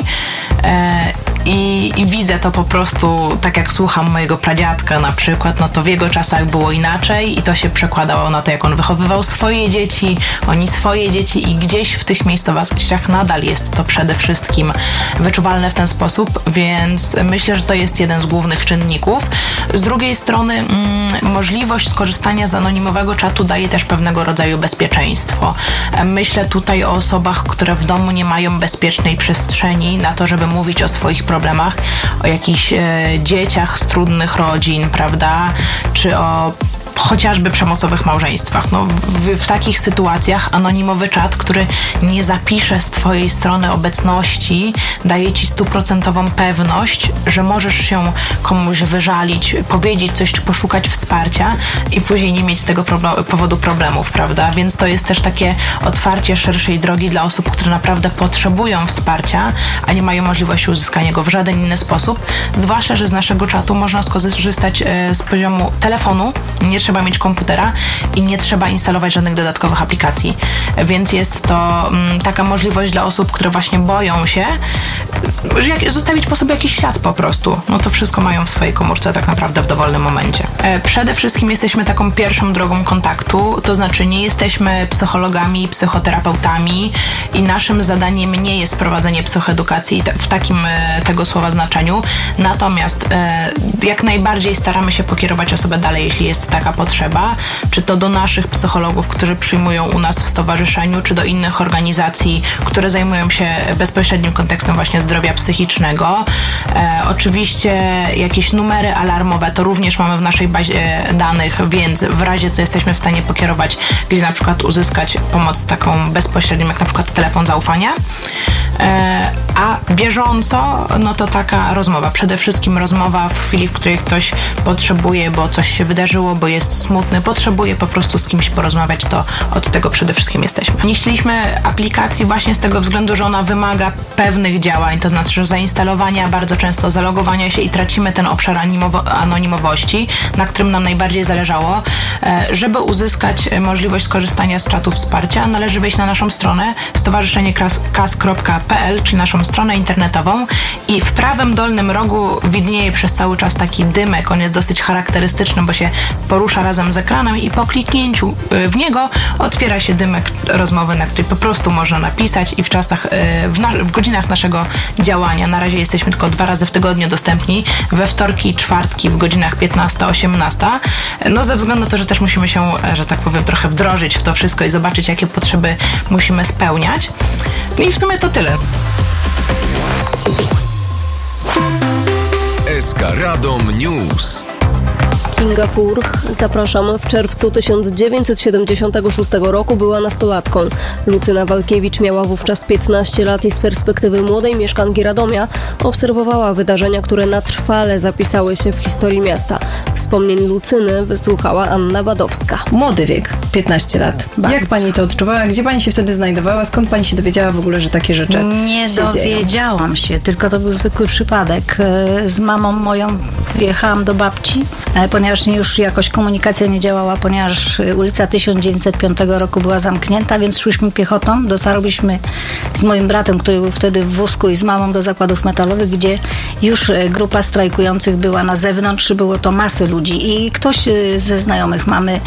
Speaker 13: e, I, I widzę to po prostu, tak jak słucham mojego pradziadka na przykład, no to w jego czasach było inaczej i to się przekładało na to, jak on wychowywał swoje dzieci, oni swoje dzieci i gdzieś w tych miejscowościach nadal jest to przede wszystkim wyczuwalne w ten sposób, więc myślę, że to jest jeden z głównych czynników. Z drugiej strony mm, możliwość skorzystania z anonimowego czatu daje też pewnego rodzaju bezpieczeństwo. Myślę tutaj o osobach, które w domu nie mają bezpiecznej przestrzeni na to, żeby mówić o swoich problemach, o jakichś e, dzieciach z trudnych rodzin, prawda, czy o chociażby przemocowych małżeństwach. No, w, w takich sytuacjach anonimowy czat, który nie zapisze z twojej strony obecności, daje ci stuprocentową pewność, że możesz się komuś wyżalić, powiedzieć coś, czy poszukać wsparcia i później nie mieć z tego problem- powodu problemów, prawda? Więc to jest też takie otwarcie szerszej drogi dla osób, które naprawdę potrzebują wsparcia, a nie mają możliwości uzyskania go w żaden inny sposób. Zwłaszcza, że z naszego czatu można skorzystać e, z poziomu telefonu, nie trzeba mieć komputera i nie trzeba instalować żadnych dodatkowych aplikacji. Więc jest to m, taka możliwość dla osób, które właśnie boją się, że jak, zostawić po sobie jakiś ślad po prostu. No to wszystko mają w swojej komórce tak naprawdę w dowolnym momencie. E, przede wszystkim jesteśmy taką pierwszą drogą kontaktu, to znaczy nie jesteśmy psychologami, psychoterapeutami i naszym zadaniem nie jest prowadzenie psychoedukacji w takim e, tego słowa znaczeniu. Natomiast e, jak najbardziej staramy się pokierować osobę dalej, jeśli jest taka potrzeba, czy to do naszych psychologów, którzy przyjmują u nas w stowarzyszeniu, czy do innych organizacji, które zajmują się bezpośrednim kontekstem właśnie zdrowia zdrowia psychicznego. E, oczywiście jakieś numery alarmowe to również mamy w naszej bazie danych, więc w razie co jesteśmy w stanie pokierować, gdzie na przykład uzyskać pomoc taką bezpośrednią, jak na przykład telefon zaufania. E, a bieżąco, no to taka rozmowa. Przede wszystkim rozmowa w chwili, w której ktoś potrzebuje, bo coś się wydarzyło, bo jest smutny, potrzebuje po prostu z kimś porozmawiać, to od tego przede wszystkim jesteśmy. Nie chcieliśmy aplikacji właśnie z tego względu, że ona wymaga pewnych działań, to znaczy, że zainstalowania, bardzo często zalogowania się i tracimy ten obszar animowo- anonimowości, na którym nam najbardziej zależało. Żeby uzyskać możliwość skorzystania z czatu wsparcia, należy wejść na naszą stronę stowarzyszenie k a s kropka p l, czyli naszą stronę internetową, i w prawym dolnym rogu widnieje przez cały czas taki dymek. On jest dosyć charakterystyczny, bo się porusza razem z ekranem i po kliknięciu w niego otwiera się dymek rozmowy, na który po prostu można napisać i w czasach, w, na, w godzinach naszego działania, na razie jesteśmy tylko dwa razy w tygodniu dostępni, we wtorki i czwartki w godzinach piętnasta osiemnasta, no ze względu na to, że też musimy się, że tak powiem, trochę wdrożyć w to wszystko i zobaczyć, jakie potrzeby musimy spełniać. No i w sumie to tyle.
Speaker 3: S K Radom News.
Speaker 5: Kinga Furch, zapraszam, w czerwcu tysiąc dziewięćset siedemdziesiątego szóstego roku była nastolatką. Lucyna Walkiewicz miała wówczas piętnaście lat i z perspektywy młodej mieszkanki Radomia obserwowała wydarzenia, które na trwale zapisały się w historii miasta. Wspomnień Lucyny wysłuchała Anna Badowska.
Speaker 14: Młody wiek, piętnaście lat. Bardzo. Jak pani to odczuwała? Gdzie pani się wtedy znajdowała? Skąd pani się dowiedziała w ogóle, że takie rzeczy
Speaker 15: Nie
Speaker 14: się
Speaker 15: dowiedziałam
Speaker 14: dzieją?
Speaker 15: się, tylko to był zwykły przypadek. Z mamą moją jechałam do babci, ponieważ już jakoś komunikacja nie działała, ponieważ ulica tysiąc dziewięćset piątego roku była zamknięta, więc szłyśmy piechotą. Dotarliśmy z moim bratem, który był wtedy w wózku, i z mamą do zakładów metalowych, gdzie już grupa strajkujących była na zewnątrz. Było to masy ludzi i ktoś ze znajomych mamy,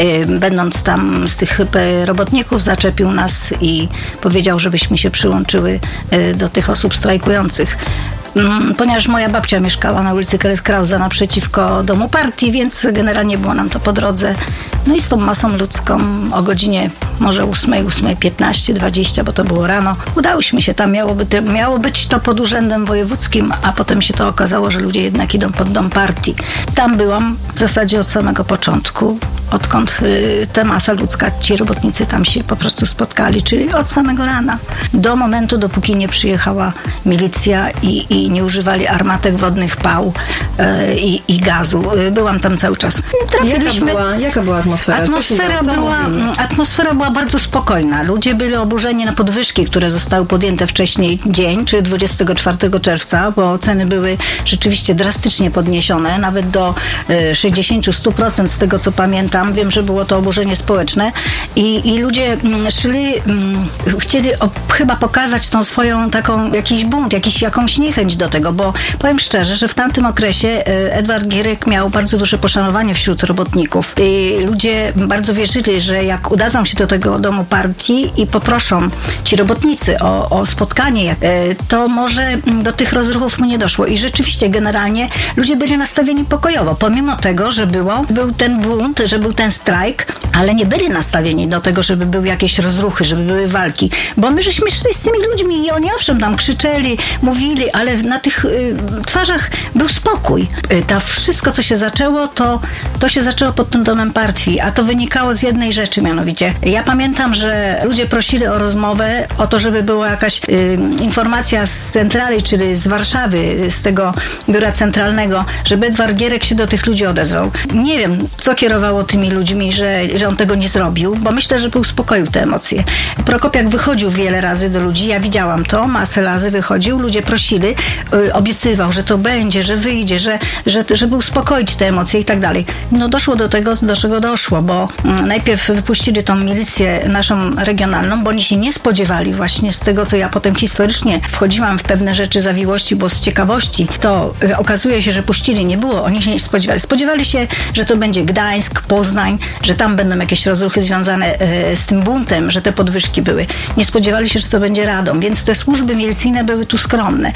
Speaker 15: będąc tam z tych robotników, zaczepił nas i powiedział, żebyśmy się przyłączyły do tych osób strajkujących. Ponieważ moja babcia mieszkała na ulicy Keres-Krausa naprzeciwko domu partii, więc generalnie było nam to po drodze. No i z tą masą ludzką o godzinie może ósmej, ósmej piętnaście, dwadzieścia, bo to było rano, udałyśmy się tam. Miało, by, miało być to pod urzędem wojewódzkim, a potem się to okazało, że ludzie jednak idą pod dom partii. Tam byłam w zasadzie od samego początku, odkąd y, ta masa ludzka, ci robotnicy tam się po prostu spotkali, czyli od samego rana. Do momentu, dopóki nie przyjechała milicja i, i nie używali armatek wodnych, pał y, i, i gazu. Y, byłam tam cały czas.
Speaker 14: Trafiliśmy... Jaka była, jaka była atmosfera?
Speaker 15: Atmosfera była, atmosfera była bardzo spokojna. Ludzie byli oburzeni na podwyżki, które zostały podjęte wcześniej dzień, czyli dwudziestego czwartego czerwca, bo ceny były rzeczywiście drastycznie podniesione, nawet do y, sześćdziesiąt do stu procent z tego, co pamiętam. Wiem, że było to oburzenie społeczne i, i ludzie mm, szli, mm, chcieli o, chyba pokazać tą swoją taką, jakiś bunt, jakiś, jakąś niechęć do tego, bo powiem szczerze, że w tamtym okresie y, Edward Gierek miał bardzo duże poszanowanie wśród robotników. I ludzie bardzo wierzyli, że jak udadzą się do tego domu partii i poproszą ci robotnicy o, o spotkanie, y, to może do tych rozruchów nie doszło. I rzeczywiście generalnie ludzie byli nastawieni pokojowo, pomimo tego, że było, był ten bunt, że był ten strajk, ale nie byli nastawieni do tego, żeby były jakieś rozruchy, żeby były walki. Bo my żeśmy szli z tymi ludźmi i oni owszem tam krzyczeli, mówili, ale na tych y, twarzach był spokój. Y, ta wszystko, co się zaczęło, to, to się zaczęło pod tym domem partii, a to wynikało z jednej rzeczy, mianowicie. Ja pamiętam, że ludzie prosili o rozmowę, o to, żeby była jakaś y, informacja z centrali, czyli z Warszawy, z tego biura centralnego, żeby Edward Gierek się do tych ludzi odezwał. Nie wiem, co kierowało tymi ludźmi, że, że on tego nie zrobił, bo myślę, że uspokoił te emocje. Prokopiak wychodził wiele razy do ludzi, ja widziałam to, masę razy wychodził, ludzie prosili, y, obiecywał, że to będzie, że wyjdzie, że, że, żeby uspokoić te emocje i tak dalej. No doszło do tego, do czego doszło, bo y, najpierw wypuścili tą milicję naszą regionalną, bo oni się nie spodziewali właśnie z tego, co ja potem historycznie wchodziłam w pewne rzeczy zawiłości, bo z ciekawości to y, okazuje się, że puścili, nie było, oni się nie spodziewali. Spodziewali się, że to będzie Gdańsk, Poznań, że tam będą jakieś rozruchy związane y, z tym buntem, że te podwyżki były. Nie spodziewali się, że to będzie Radom, więc te służby milicyjne były tu skromne. I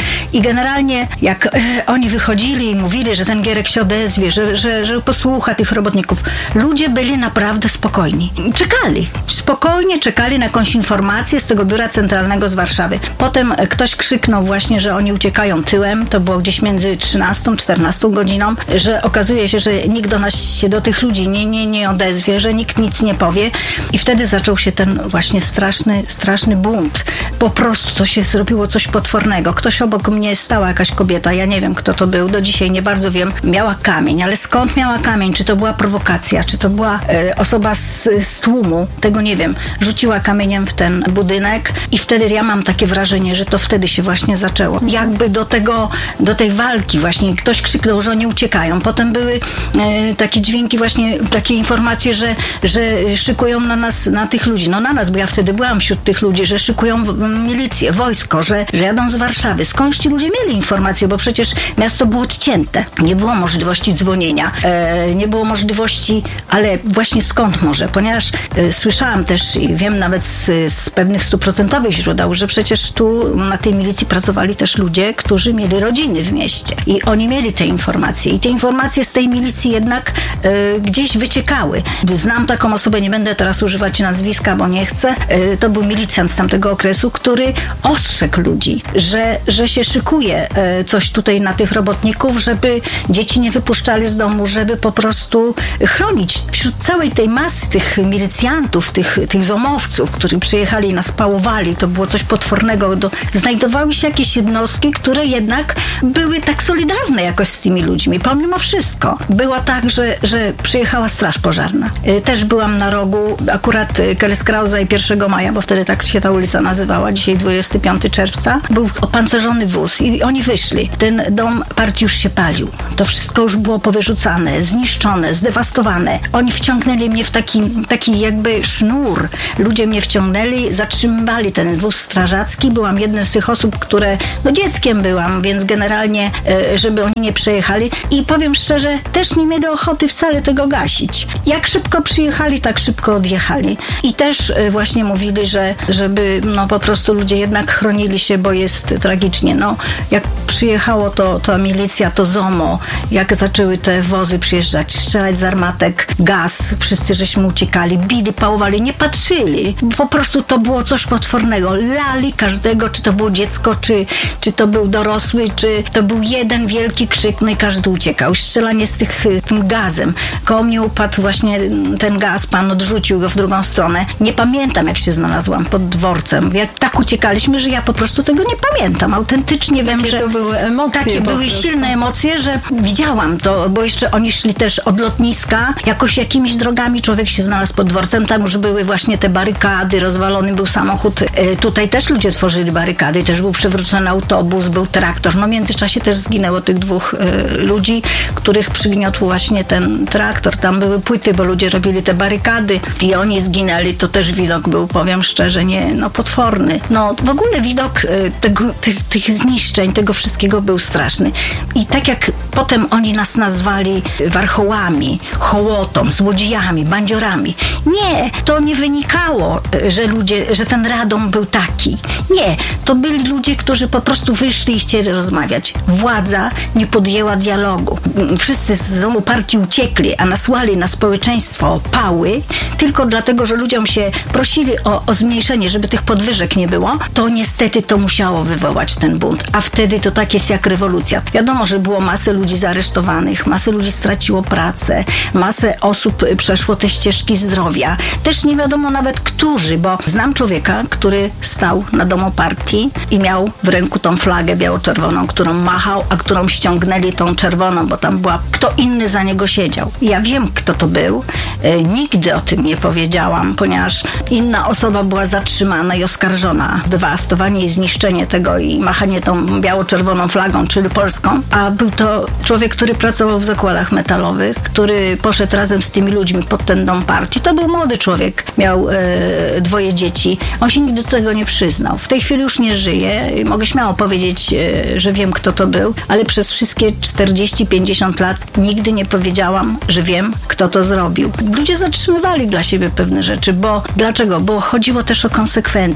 Speaker 15: generalnie jak e, oni wychodzili i mówili, że ten Gierek się odezwie, że, że, że posłucha tych robotników, ludzie byli naprawdę spokojni. Czekali. Spokojnie czekali na jakąś informację z tego biura centralnego z Warszawy. Potem ktoś krzyknął właśnie, że oni uciekają tyłem, to było gdzieś między trzynastą, czternastą godziną, że okazuje się, że nikt do nas się, do tych ludzi nie, nie, nie odezwie, że nikt nic nie powie i wtedy zaczął się ten właśnie straszny, straszny bunt. Po prostu to się zrobiło coś potwornego. Ktoś obok mnie stała, jakaś kobieta, ja nie wiem kto to był, do dzisiaj nie bardzo wiem, miała kamień, ale skąd miała kamień? Czy to była prowokacja? Czy to była e, osoba z, z tłumu? Tego nie wiem. Rzuciła kamieniem w ten budynek i wtedy ja mam takie wrażenie, że to wtedy się właśnie zaczęło. Jakby do tego, do tej walki właśnie ktoś krzyknął, że oni uciekają. Potem były e, takie dźwięki właśnie, takie informacje, że, że szykują na nas, na tych ludzi. No na nas, bo ja wtedy byłam wśród tych ludzi, że szykują milicję, wojsko, że, że jadą z Warszawy. Skądś ci ludzie mieli informacje, bo przecież miasto było odcięte. Nie było możliwości dzwonienia. E, nie było możliwości, ale właśnie skąd może? Ponieważ e, słyszałam też i wiem nawet z, z pewnych stuprocentowych źródeł, że przecież tu na tej milicji pracowali też ludzie, którzy mieli rodziny w mieście. I oni mieli te informacje. I te informacje z tej milicji jednak e, gdzieś wyciekały. Znam taką osobę, nie będę teraz używać nazwiska, bo nie chcę. E, to był milicjant z tamtego okresu, który ostrzegł ludzi, że, że się szykuje e, coś tutaj na tych robotników, żeby dzieci nie wypuszczali z domu, żeby po prostu chronić. Wśród całej tej masy tych milicjantów, tych, tych zomowców, którzy przyjechali i nas pałowali, to było coś potwornego. Do, znajdowały się jakieś jednostki, które jednak były tak solidarne jakoś z tymi ludźmi, pomimo wszystko. Było tak, że, że przyjechała straż pożarna. E, też byłam na rogu akurat Kelleskrausa i pierwszego maja, bo wtedy tak się ta ulica nazywała, dzisiaj dwudziestego piątego czerwca. Był opancerzony wóz i oni wyszli. Ten dom partii już się palił. To wszystko już było powyrzucane, zniszczone, zdewastowane. Oni wciągnęli mnie w taki, taki jakby sznur. Ludzie mnie wciągnęli, zatrzymywali ten wóz strażacki. Byłam jednym z tych osób, które, no dzieckiem byłam, więc generalnie, żeby oni nie przejechali. I powiem szczerze, też nie mieli ochoty wcale tego gasić. Jak szybko przyjechali, tak szybko odjechali. I też właśnie mówili, że żeby no po prostu ludzie jednak chronili się, bo jest tragicznie. No, jak przyjechało to, to milicja, to ZOMO, jak zaczęły te wozy przyjeżdżać, strzelać z armatek, gaz, wszyscy żeśmy uciekali, bili, pałowali, nie patrzyli. Po prostu to było coś potwornego. Lali każdego, czy to było dziecko, czy, czy to był dorosły, czy to był jeden wielki krzyk, no i każdy uciekał. Strzelanie z tych, tym gazem. Koło mnie upadł właśnie ten gaz, pan odrzucił go w drugą stronę. Nie pamiętam, jak się znalazłam pod dworcem. Jak tak uciekaliśmy, że ja po prostu tego nie pamiętam. Autentycznie wiem,
Speaker 14: Jakie
Speaker 15: że...
Speaker 14: to były emocje.
Speaker 15: Takie były
Speaker 14: prostu.
Speaker 15: silne emocje, że widziałam to, bo jeszcze oni szli też od lotniska, jakoś jakimiś drogami człowiek się znalazł pod dworcem, tam już były właśnie te barykady, rozwalony był samochód. E, tutaj też ludzie tworzyli barykady, też był przewrócony autobus, był traktor. No w międzyczasie też zginęło tych dwóch e, ludzi, których przygniotł właśnie ten traktor. Tam były płyty, bo ludzie robili te barykady i oni zginęli. To też widok był, powiem szczerze, nie, no potworny. No w ogóle widok e, tego, tych, tych zniszczeń, tego wszystkiego był straszny. I tak jak potem oni nas nazwali warchołami, hołotą, złodziejami, bandziorami. Nie, to nie wynikało, że ludzie, że ten Radom był taki. Nie, to byli ludzie, którzy po prostu wyszli i chcieli rozmawiać. Władza nie podjęła dialogu. Wszyscy z domu partii uciekli, a nasłali na społeczeństwo pały, tylko dlatego, że ludziom się prosili o, o zmniejszenie, żeby tych podwyżek nie było, to niestety to musiało wywołać ten bunt. A wtedy to tak jest jak rewolucja. Wiadomo, że było masę ludzi zaaresztowanych, masę ludzi straciło pracę, masę osób przeszło te ścieżki zdrowia. Też nie wiadomo nawet którzy, bo znam człowieka, który stał na domu partii i miał w ręku tą flagę biało-czerwoną, którą machał, a którą ściągnęli tą czerwoną, bo tam była, kto inny za niego siedział. Ja wiem, kto to był. E, nigdy o tym nie powiedziałam, ponieważ inna osoba była zatrzymana i oskarżona. Dewastowanie i zniszczenie tego i machanie tą biało-czerwoną flagą, czyli polską, a był to człowiek, który pracował w zakładach metalowych, który poszedł razem z tymi ludźmi pod ten dom partii. To był młody człowiek, miał e, dwoje dzieci. On się nigdy do tego nie przyznał. W tej chwili już nie żyje. Mogę śmiało powiedzieć, e, że wiem, kto to był, ale przez wszystkie czterdzieści pięćdziesiąt lat nigdy nie powiedziałam, że wiem, kto to zrobił. Ludzie zatrzymywali dla siebie pewne rzeczy, bo dlaczego? Bo chodziło też o konsekwencje.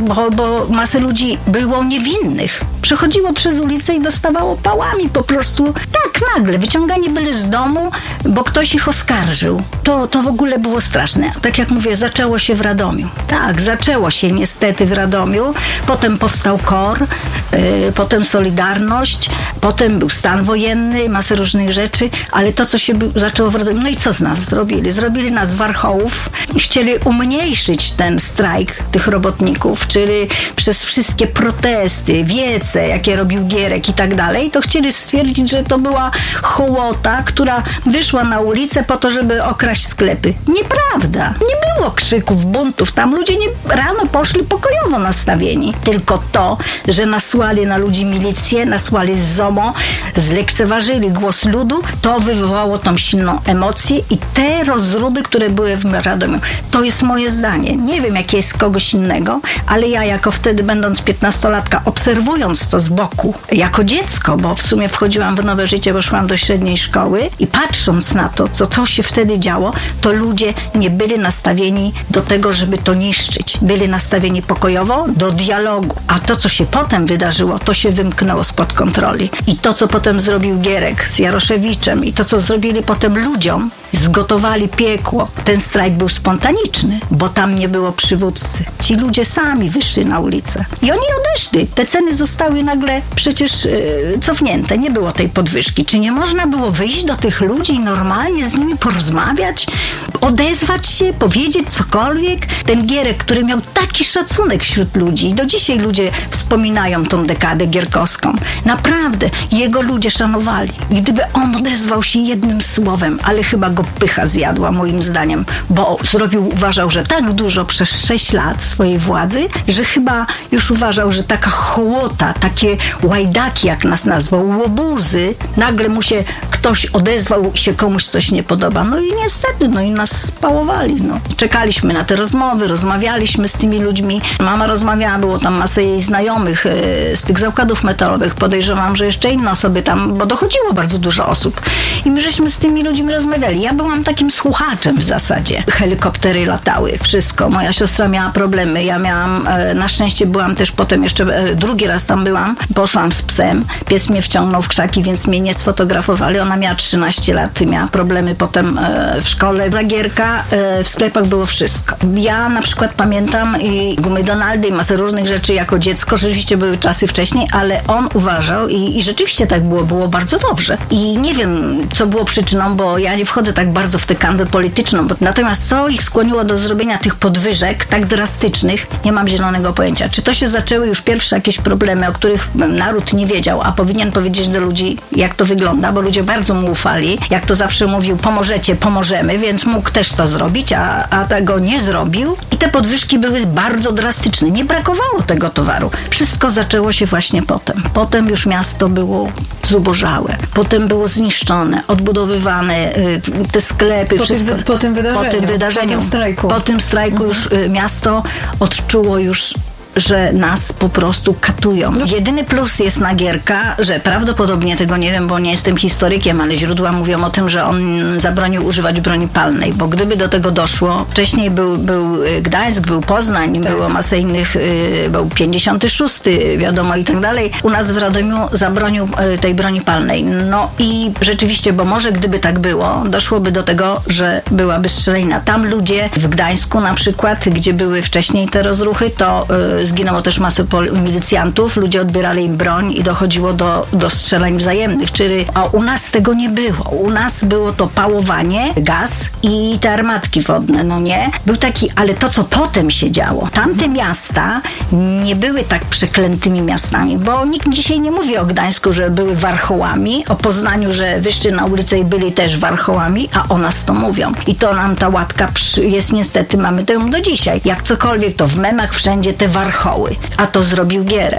Speaker 15: bo, bo masę ludzi było niewinnych. Przechodziło przez ulicę i dostawało pałami po prostu tak nagle. Wyciąganie byli z domu, bo ktoś ich oskarżył. To, to w ogóle było straszne. Tak jak mówię, zaczęło się w Radomiu. Tak, zaczęło się niestety w Radomiu. Potem powstał K O R, yy, potem Solidarność, potem był stan wojenny, masę różnych rzeczy, ale to, co się by, zaczęło w Radomiu, no i co z nas zrobili? Zrobili nas warchołów, chcieli umniejszyć ten strajk tych robotników, czyli przez wszystkie protesty, wiece, jakie robił Gierek i tak dalej, to chcieli stwierdzić, że to była hołota, która wyszła na ulicę po to, żeby okraść sklepy. Nieprawda. Nie było krzyków, buntów. Tam ludzie nie, rano poszli pokojowo nastawieni. Tylko to, że nasłali na ludzi milicję, nasłali z ZOMO, zlekceważyli głos ludu, to wywołało tą silną emocję i te rozruby, które były w Radomiu. To jest moje zdanie. Nie wiem, jakie jest kogoś innego, ale ja jako wtedy, będąc piętnastolatka, obserwując to z boku, jako dziecko, bo w sumie wchodziłam w nowe życie, bo szłam do średniej szkoły i patrząc na to, co to się wtedy działo, to ludzie nie byli nastawieni do tego, żeby to niszczyć. Byli nastawieni pokojowo do dialogu. A to, co się potem wydarzyło, to się wymknęło spod kontroli. I to, co potem zrobił Gierek z Jaroszewiczem i to, co zrobili potem ludziom, zgotowali piekło. Ten strajk był spontaniczny, bo tam nie było przywódcy. Ci ludzie sami wyszli na ulicę. I oni odeszli. Te ceny zostały nagle przecież yy, cofnięte. Nie było tej podwyżki. Czy nie można było wyjść do tych ludzi i normalnie z nimi porozmawiać? Odezwać się? Powiedzieć cokolwiek? Ten Gierek, który miał taki szacunek wśród ludzi i do dzisiaj ludzie wspominają tą dekadę gierkowską. Naprawdę. Jego ludzie szanowali. Gdyby on odezwał się jednym słowem, ale chyba go pycha zjadła moim zdaniem, bo zrobił, uważał, że tak dużo przez sześć lat swojej władzy, że chyba już uważał, że taka hołota, takie łajdaki, jak nas nazwał, łobuzy, nagle mu się ktoś odezwał, się komuś coś nie podoba. No i niestety, no i nas spałowali. No. Czekaliśmy na te rozmowy, rozmawialiśmy z tymi ludźmi. Mama rozmawiała, było tam masę jej znajomych yy, z tych zakładów metalowych. Podejrzewam, że jeszcze inne osoby tam, bo dochodziło bardzo dużo osób. I my żeśmy z tymi ludźmi rozmawiali. Ja byłam takim słuchaczem w zasadzie. Helikoptery latały, wszystko. Moja siostra miała problemy. Ja miałam, e, na szczęście byłam też potem jeszcze, e, drugi raz tam byłam. Poszłam z psem. Pies mnie wciągnął w krzaki, więc mnie nie sfotografowali. Ona miała trzynaście lat. Miała problemy potem e, w szkole. Za Gierka e, w sklepach było wszystko. Ja na przykład pamiętam i gumy Donaldy i masę różnych rzeczy jako dziecko. Rzeczywiście były czasy wcześniej, ale on uważał i, i rzeczywiście tak było. Było bardzo dobrze. I nie wiem, co było przyczyną, bo ja nie wchodzę tak bardzo w tę kanwę polityczną, bo natomiast co ich skłoniło do zrobienia tych podwyżek tak drastycznych, nie mam zielonego pojęcia. Czy to się zaczęły już pierwsze jakieś problemy, o których naród nie wiedział, a powinien powiedzieć do ludzi, jak to wygląda, bo ludzie bardzo mu ufali. Jak to zawsze mówił, pomożecie, pomożemy, więc mógł też to zrobić, a, a tego nie zrobił. I te podwyżki były bardzo drastyczne. Nie brakowało tego towaru. Wszystko zaczęło się właśnie potem. Potem już miasto było zubożałe. Potem było zniszczone, odbudowywane, te sklepy,
Speaker 14: po
Speaker 15: wszystko.
Speaker 14: Tym, po tym wydarzeniu.
Speaker 15: Po tym wydarzeniu. Po tym
Speaker 14: strajku.
Speaker 15: Po tym strajku mhm. już y, miasto odczuło już, że nas po prostu katują. No. Jedyny plus jest na Gierka, że prawdopodobnie, tego nie wiem, bo nie jestem historykiem, ale źródła mówią o tym, że on zabronił używać broni palnej, bo gdyby do tego doszło, wcześniej był, był Gdańsk, był Poznań, tak. było masę innych, był pięćdziesiąty szósty, wiadomo i tak dalej. U nas w Radomiu zabronił tej broni palnej. No i rzeczywiście, bo może gdyby tak było, doszłoby do tego, że byłaby strzelanina. Tam ludzie w Gdańsku na przykład, gdzie były wcześniej te rozruchy, to zginęło też masę milicjantów, ludzie odbierali im broń i dochodziło do, do strzelań wzajemnych, czyli a u nas tego nie było. U nas było to pałowanie, gaz i te armatki wodne, no nie? Był taki, ale to, co potem się działo, tamte miasta nie były tak przeklętymi miastami, bo nikt dzisiaj nie mówi o Gdańsku, że były warchołami, o Poznaniu, że wyszli na ulicę i byli też warchołami, a o nas to mówią. I to nam ta łatka jest niestety, mamy to ją do dzisiaj. Jak cokolwiek, to w memach wszędzie te warchoły. A to zrobił Gierek.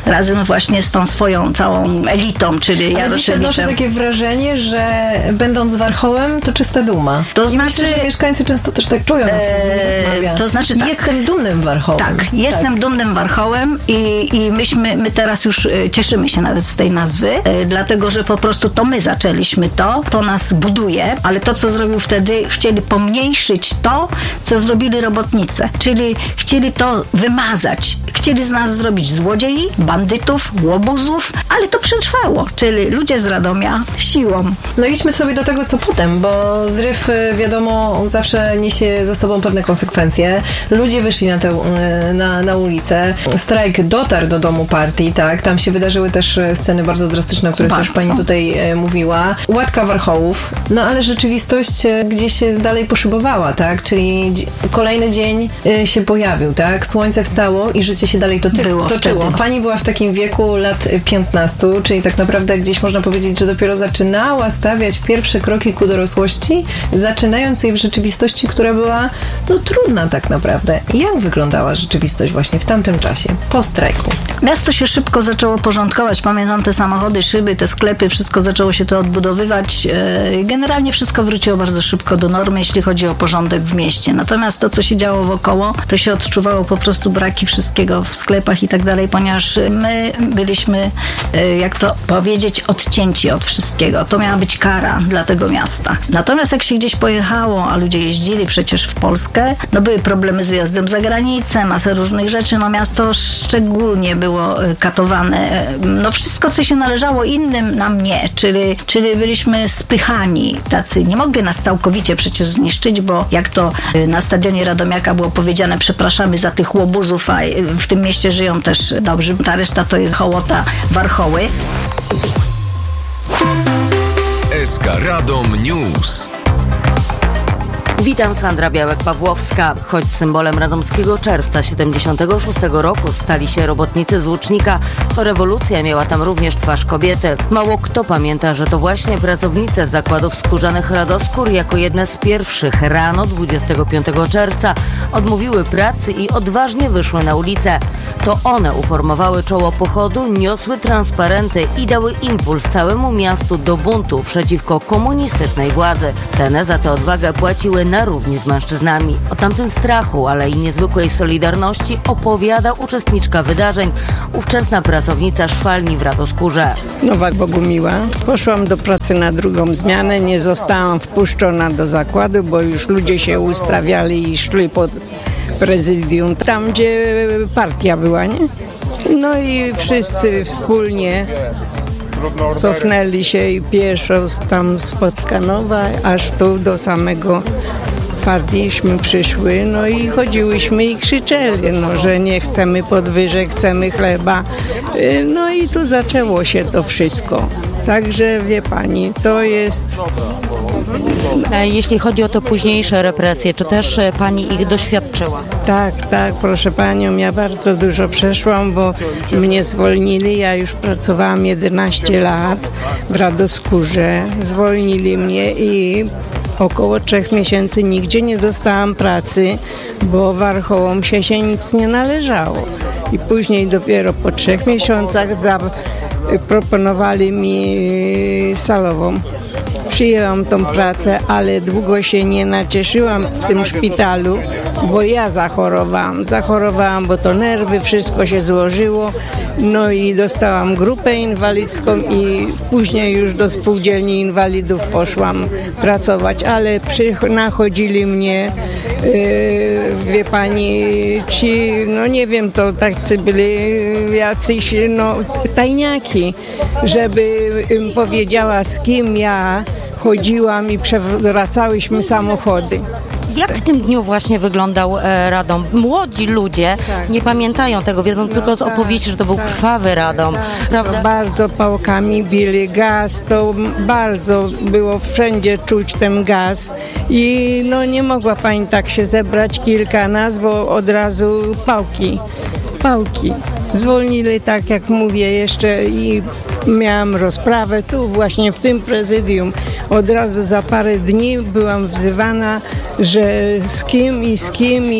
Speaker 15: razem właśnie z tą swoją całą elitą, czyli
Speaker 14: Ale dzisiaj
Speaker 15: Jaroszewiczem.
Speaker 14: odnoszę takie wrażenie, że będąc warchołem, to czysta duma.
Speaker 15: To
Speaker 14: I
Speaker 15: znaczy,
Speaker 14: myślę, że mieszkańcy często też tak czują, jak się z nimi rozmawia.
Speaker 15: To znaczy tak.
Speaker 14: Jestem dumnym warchołem.
Speaker 15: Tak, jestem
Speaker 14: tak.
Speaker 15: dumnym warchołem i, i myśmy, my teraz już cieszymy się nawet z tej nazwy, dlatego, że po prostu to my zaczęliśmy to, to nas buduje, ale to, co zrobił wtedy, chcieli pomniejszyć to, co zrobili robotnicy, czyli chcieli to wymazać. Chcieli z nas zrobić złodziei, bandytów, łobuzów, ale to przetrwało, czyli ludzie z Radomia siłą.
Speaker 14: No idźmy sobie do tego, co potem, bo zryw, wiadomo, zawsze niesie za sobą pewne konsekwencje. Ludzie wyszli na, tę, na, na ulicę. Strajk dotarł do domu partii, tak? Tam się wydarzyły też sceny bardzo drastyczne, o których
Speaker 15: Bardzo.
Speaker 14: też pani tutaj mówiła. Łatka warchołów, no ale rzeczywistość gdzieś dalej poszybowała, tak? Czyli kolejny dzień się pojawił, tak? Słońce wstało i życie się dalej to
Speaker 15: Było
Speaker 14: toczyło.
Speaker 15: wtedy.
Speaker 14: Pani była w takim wieku lat piętnastu, czyli tak naprawdę gdzieś można powiedzieć, że dopiero zaczynała stawiać pierwsze kroki ku dorosłości, zaczynając jej w rzeczywistości, która była no trudna tak naprawdę. Jak wyglądała rzeczywistość właśnie w tamtym czasie, po strajku?
Speaker 15: Miasto się szybko zaczęło porządkować. Pamiętam te samochody, szyby, te sklepy, wszystko zaczęło się to odbudowywać. Generalnie wszystko wróciło bardzo szybko do normy, jeśli chodzi o porządek w mieście. Natomiast to, co się działo wokoło, to się odczuwało po prostu braki wszystkiego w sklepach i tak dalej, ponieważ my byliśmy, jak to powiedzieć, odcięci od wszystkiego. To miała być kara dla tego miasta. Natomiast jak się gdzieś pojechało, a ludzie jeździli przecież w Polskę, no były problemy z wyjazdem za granicę, masę różnych rzeczy, no miasto szczególnie było katowane. No wszystko, co się należało innym, nam nie, czyli, czyli byliśmy spychani tacy. Nie mogli nas całkowicie przecież zniszczyć, bo jak to na stadionie Radomiaka było powiedziane, przepraszamy za tych łobuzów, a w tym mieście żyją też dobrzy. Ta reszta to jest hołota, warchoły.
Speaker 3: S K Radom News.
Speaker 16: Witam, Sandra Białek-Pawłowska. Choć symbolem radomskiego czerwca siedemdziesiątego szóstego roku stali się robotnicy z Łucznika, to rewolucja miała tam również twarz kobiety. Mało kto pamięta, że to właśnie pracownice zakładów skórzanych Radoskór jako jedne z pierwszych rano dwudziestego piątego czerwca odmówiły pracy i odważnie wyszły na ulicę. To one uformowały czoło pochodu, niosły transparenty i dały impuls całemu miastu do buntu przeciwko komunistycznej władzy. Cenę za tę odwagę płaciły na równi z mężczyznami. O tamtym strachu, ale i niezwykłej solidarności opowiada uczestniczka wydarzeń, ówczesna pracownica szwalni w Radoskórze.
Speaker 17: Nowak Bogumiła. Poszłam do pracy na drugą zmianę, nie zostałam wpuszczona do zakładu, bo już ludzie się ustawiali i szli pod prezydium, tam gdzie partia była, nie? No i wszyscy wspólnie cofnęli się i pieszo tam z Podkanowa aż tu do samego partiiśmy przyszły, no i chodziłyśmy i krzyczeli, no, że nie chcemy podwyżek, chcemy chleba. No i tu zaczęło się to wszystko. Także wie pani, to jest...
Speaker 16: Jeśli chodzi o te późniejsze represje, czy też pani ich doświadczyła?
Speaker 17: Tak, tak, proszę panią, ja bardzo dużo przeszłam, bo mnie zwolnili, ja już pracowałam jedenaście lat w Radoskórze, zwolnili mnie i około trzech miesięcy nigdzie nie dostałam pracy, bo warchołom się, się nic nie należało. I później dopiero po trzech miesiącach zaproponowali mi salową. Przyjęłam tą pracę, ale długo się nie nacieszyłam w tym szpitalu, bo ja zachorowałam. Zachorowałam, bo to nerwy, wszystko się złożyło. No i dostałam grupę inwalidzką i później już do spółdzielni inwalidów poszłam pracować, ale przy, nachodzili mnie, yy, wie pani, ci, no nie wiem, to tacy byli jacyś, no tajniaki, żeby im powiedziała, z kim ja chodziłam i przewracałyśmy samochody.
Speaker 16: Jak w tym dniu właśnie wyglądał e, Radom? Młodzi ludzie tak. nie pamiętają tego, wiedzą no, tylko z opowieści, tak, że to był tak, krwawy Radom. Tak, prawda?
Speaker 17: Bardzo pałkami bili, gaz, to bardzo było wszędzie czuć ten gaz i no nie mogła pani tak się zebrać kilka nas, bo od razu pałki, pałki. Zwolnili, tak jak mówię, jeszcze i miałam rozprawę tu właśnie w tym prezydium. Od razu za parę dni byłam wzywana, że z kim i z kim i,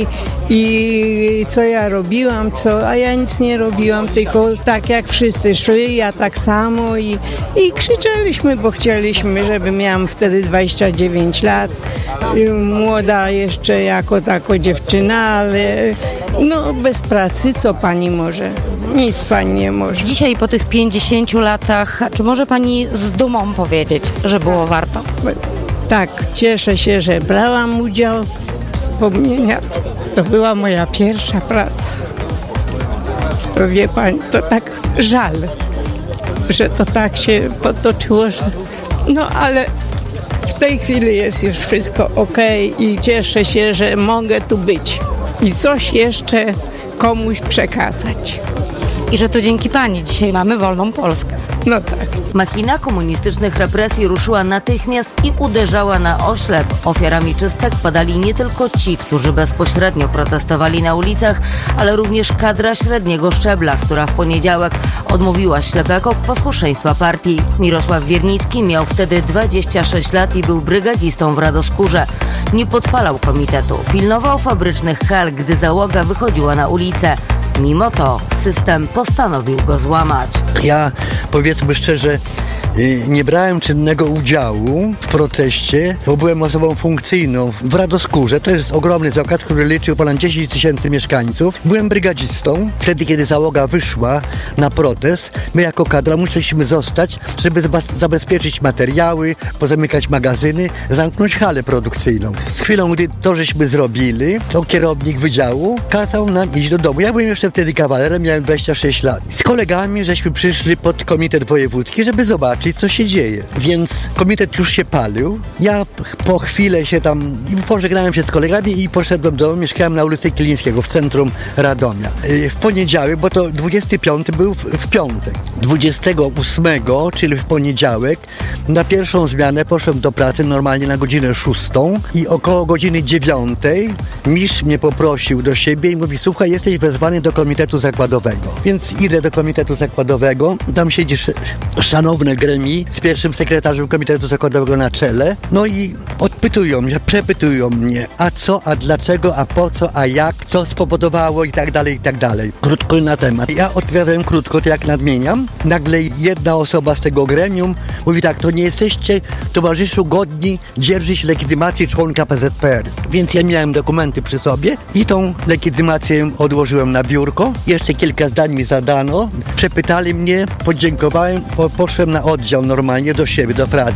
Speaker 17: I co ja robiłam, co, a ja nic nie robiłam, tylko tak jak wszyscy szli, ja tak samo i, i krzyczeliśmy, bo chcieliśmy, żeby miałam wtedy dwadzieścia dziewięć lat, młoda jeszcze jako tako dziewczyna, ale no bez pracy co pani może? Nic pani nie może.
Speaker 16: Dzisiaj po tych pięćdziesięciu latach, czy może pani z dumą powiedzieć, że było warto?
Speaker 17: Tak, cieszę się, że brałam udział. Wspomnienia, to była moja pierwsza praca. To wie pani, to tak żal, że to tak się potoczyło, że no ale w tej chwili jest już wszystko okej i cieszę się, że mogę tu być i coś jeszcze komuś przekazać.
Speaker 16: I że to dzięki pani dzisiaj mamy wolną Polskę.
Speaker 17: No tak.
Speaker 16: Machina komunistycznych represji ruszyła natychmiast i uderzała na oślep. Ofiarami czystek padali nie tylko ci, którzy bezpośrednio protestowali na ulicach, ale również kadra średniego szczebla, która w poniedziałek odmówiła ślepego posłuszeństwa partii. Mirosław Wiernicki miał wtedy dwadzieścia sześć lat i był brygadzistą w Radoskórze. Nie podpalał komitetu, pilnował fabrycznych hal, gdy załoga wychodziła na ulicę. Mimo to system postanowił go złamać.
Speaker 18: Ja, powiedzmy szczerze, nie brałem czynnego udziału w proteście, bo byłem osobą funkcyjną w Radoskórze. To jest ogromny zakład, który liczył ponad dziesięć tysięcy mieszkańców. Byłem brygadzistą. Wtedy, kiedy załoga wyszła na protest, my jako kadra musieliśmy zostać, żeby zabezpieczyć materiały, pozamykać magazyny, zamknąć halę produkcyjną. Z chwilą, gdy to żeśmy zrobili, to kierownik wydziału kazał nam iść do domu. Ja byłem jeszcze wtedy kawalerem, miałem dwadzieścia sześć lat. Z kolegami żeśmy przyszli pod komitet wojewódzki, żeby zobaczyć, co się dzieje. Więc komitet już się palił. Ja po chwilę się tam pożegnałem się z kolegami i poszedłem do domu. Mieszkałem na ulicy Kilińskiego w centrum Radomia. W poniedziałek, bo to dwudziesty piąty był w, w piątek. dwudziestego ósmego, czyli w poniedziałek, na pierwszą zmianę poszedłem do pracy normalnie na godzinę szóstą i około godziny dziewiątej mistrz mnie poprosił do siebie i mówi: słuchaj, jesteś wezwany do komitetu zakładowego. Więc idę do komitetu zakładowego. Tam siedzi sz- szanowne gremium z pierwszym sekretarzem komitetu zakładowego na czele. No i odpytują mnie, przepytują mnie, a co, a dlaczego, a po co, a jak, co spowodowało i tak dalej, i tak dalej. Krótko na temat. Ja odpowiadałem krótko, to jak nadmieniam. Nagle jedna osoba z tego gremium mówi tak: to nie jesteście, towarzyszu, godni dzierżyć legitymacji członka P Z P R. Więc ja miałem dokumenty przy sobie i tą legitymację odłożyłem na biurko. Jeszcze kilka zdań mi zadano. Przepytali mnie, podziękowałem, po, poszłem na oddział normalnie do siebie, do pracy.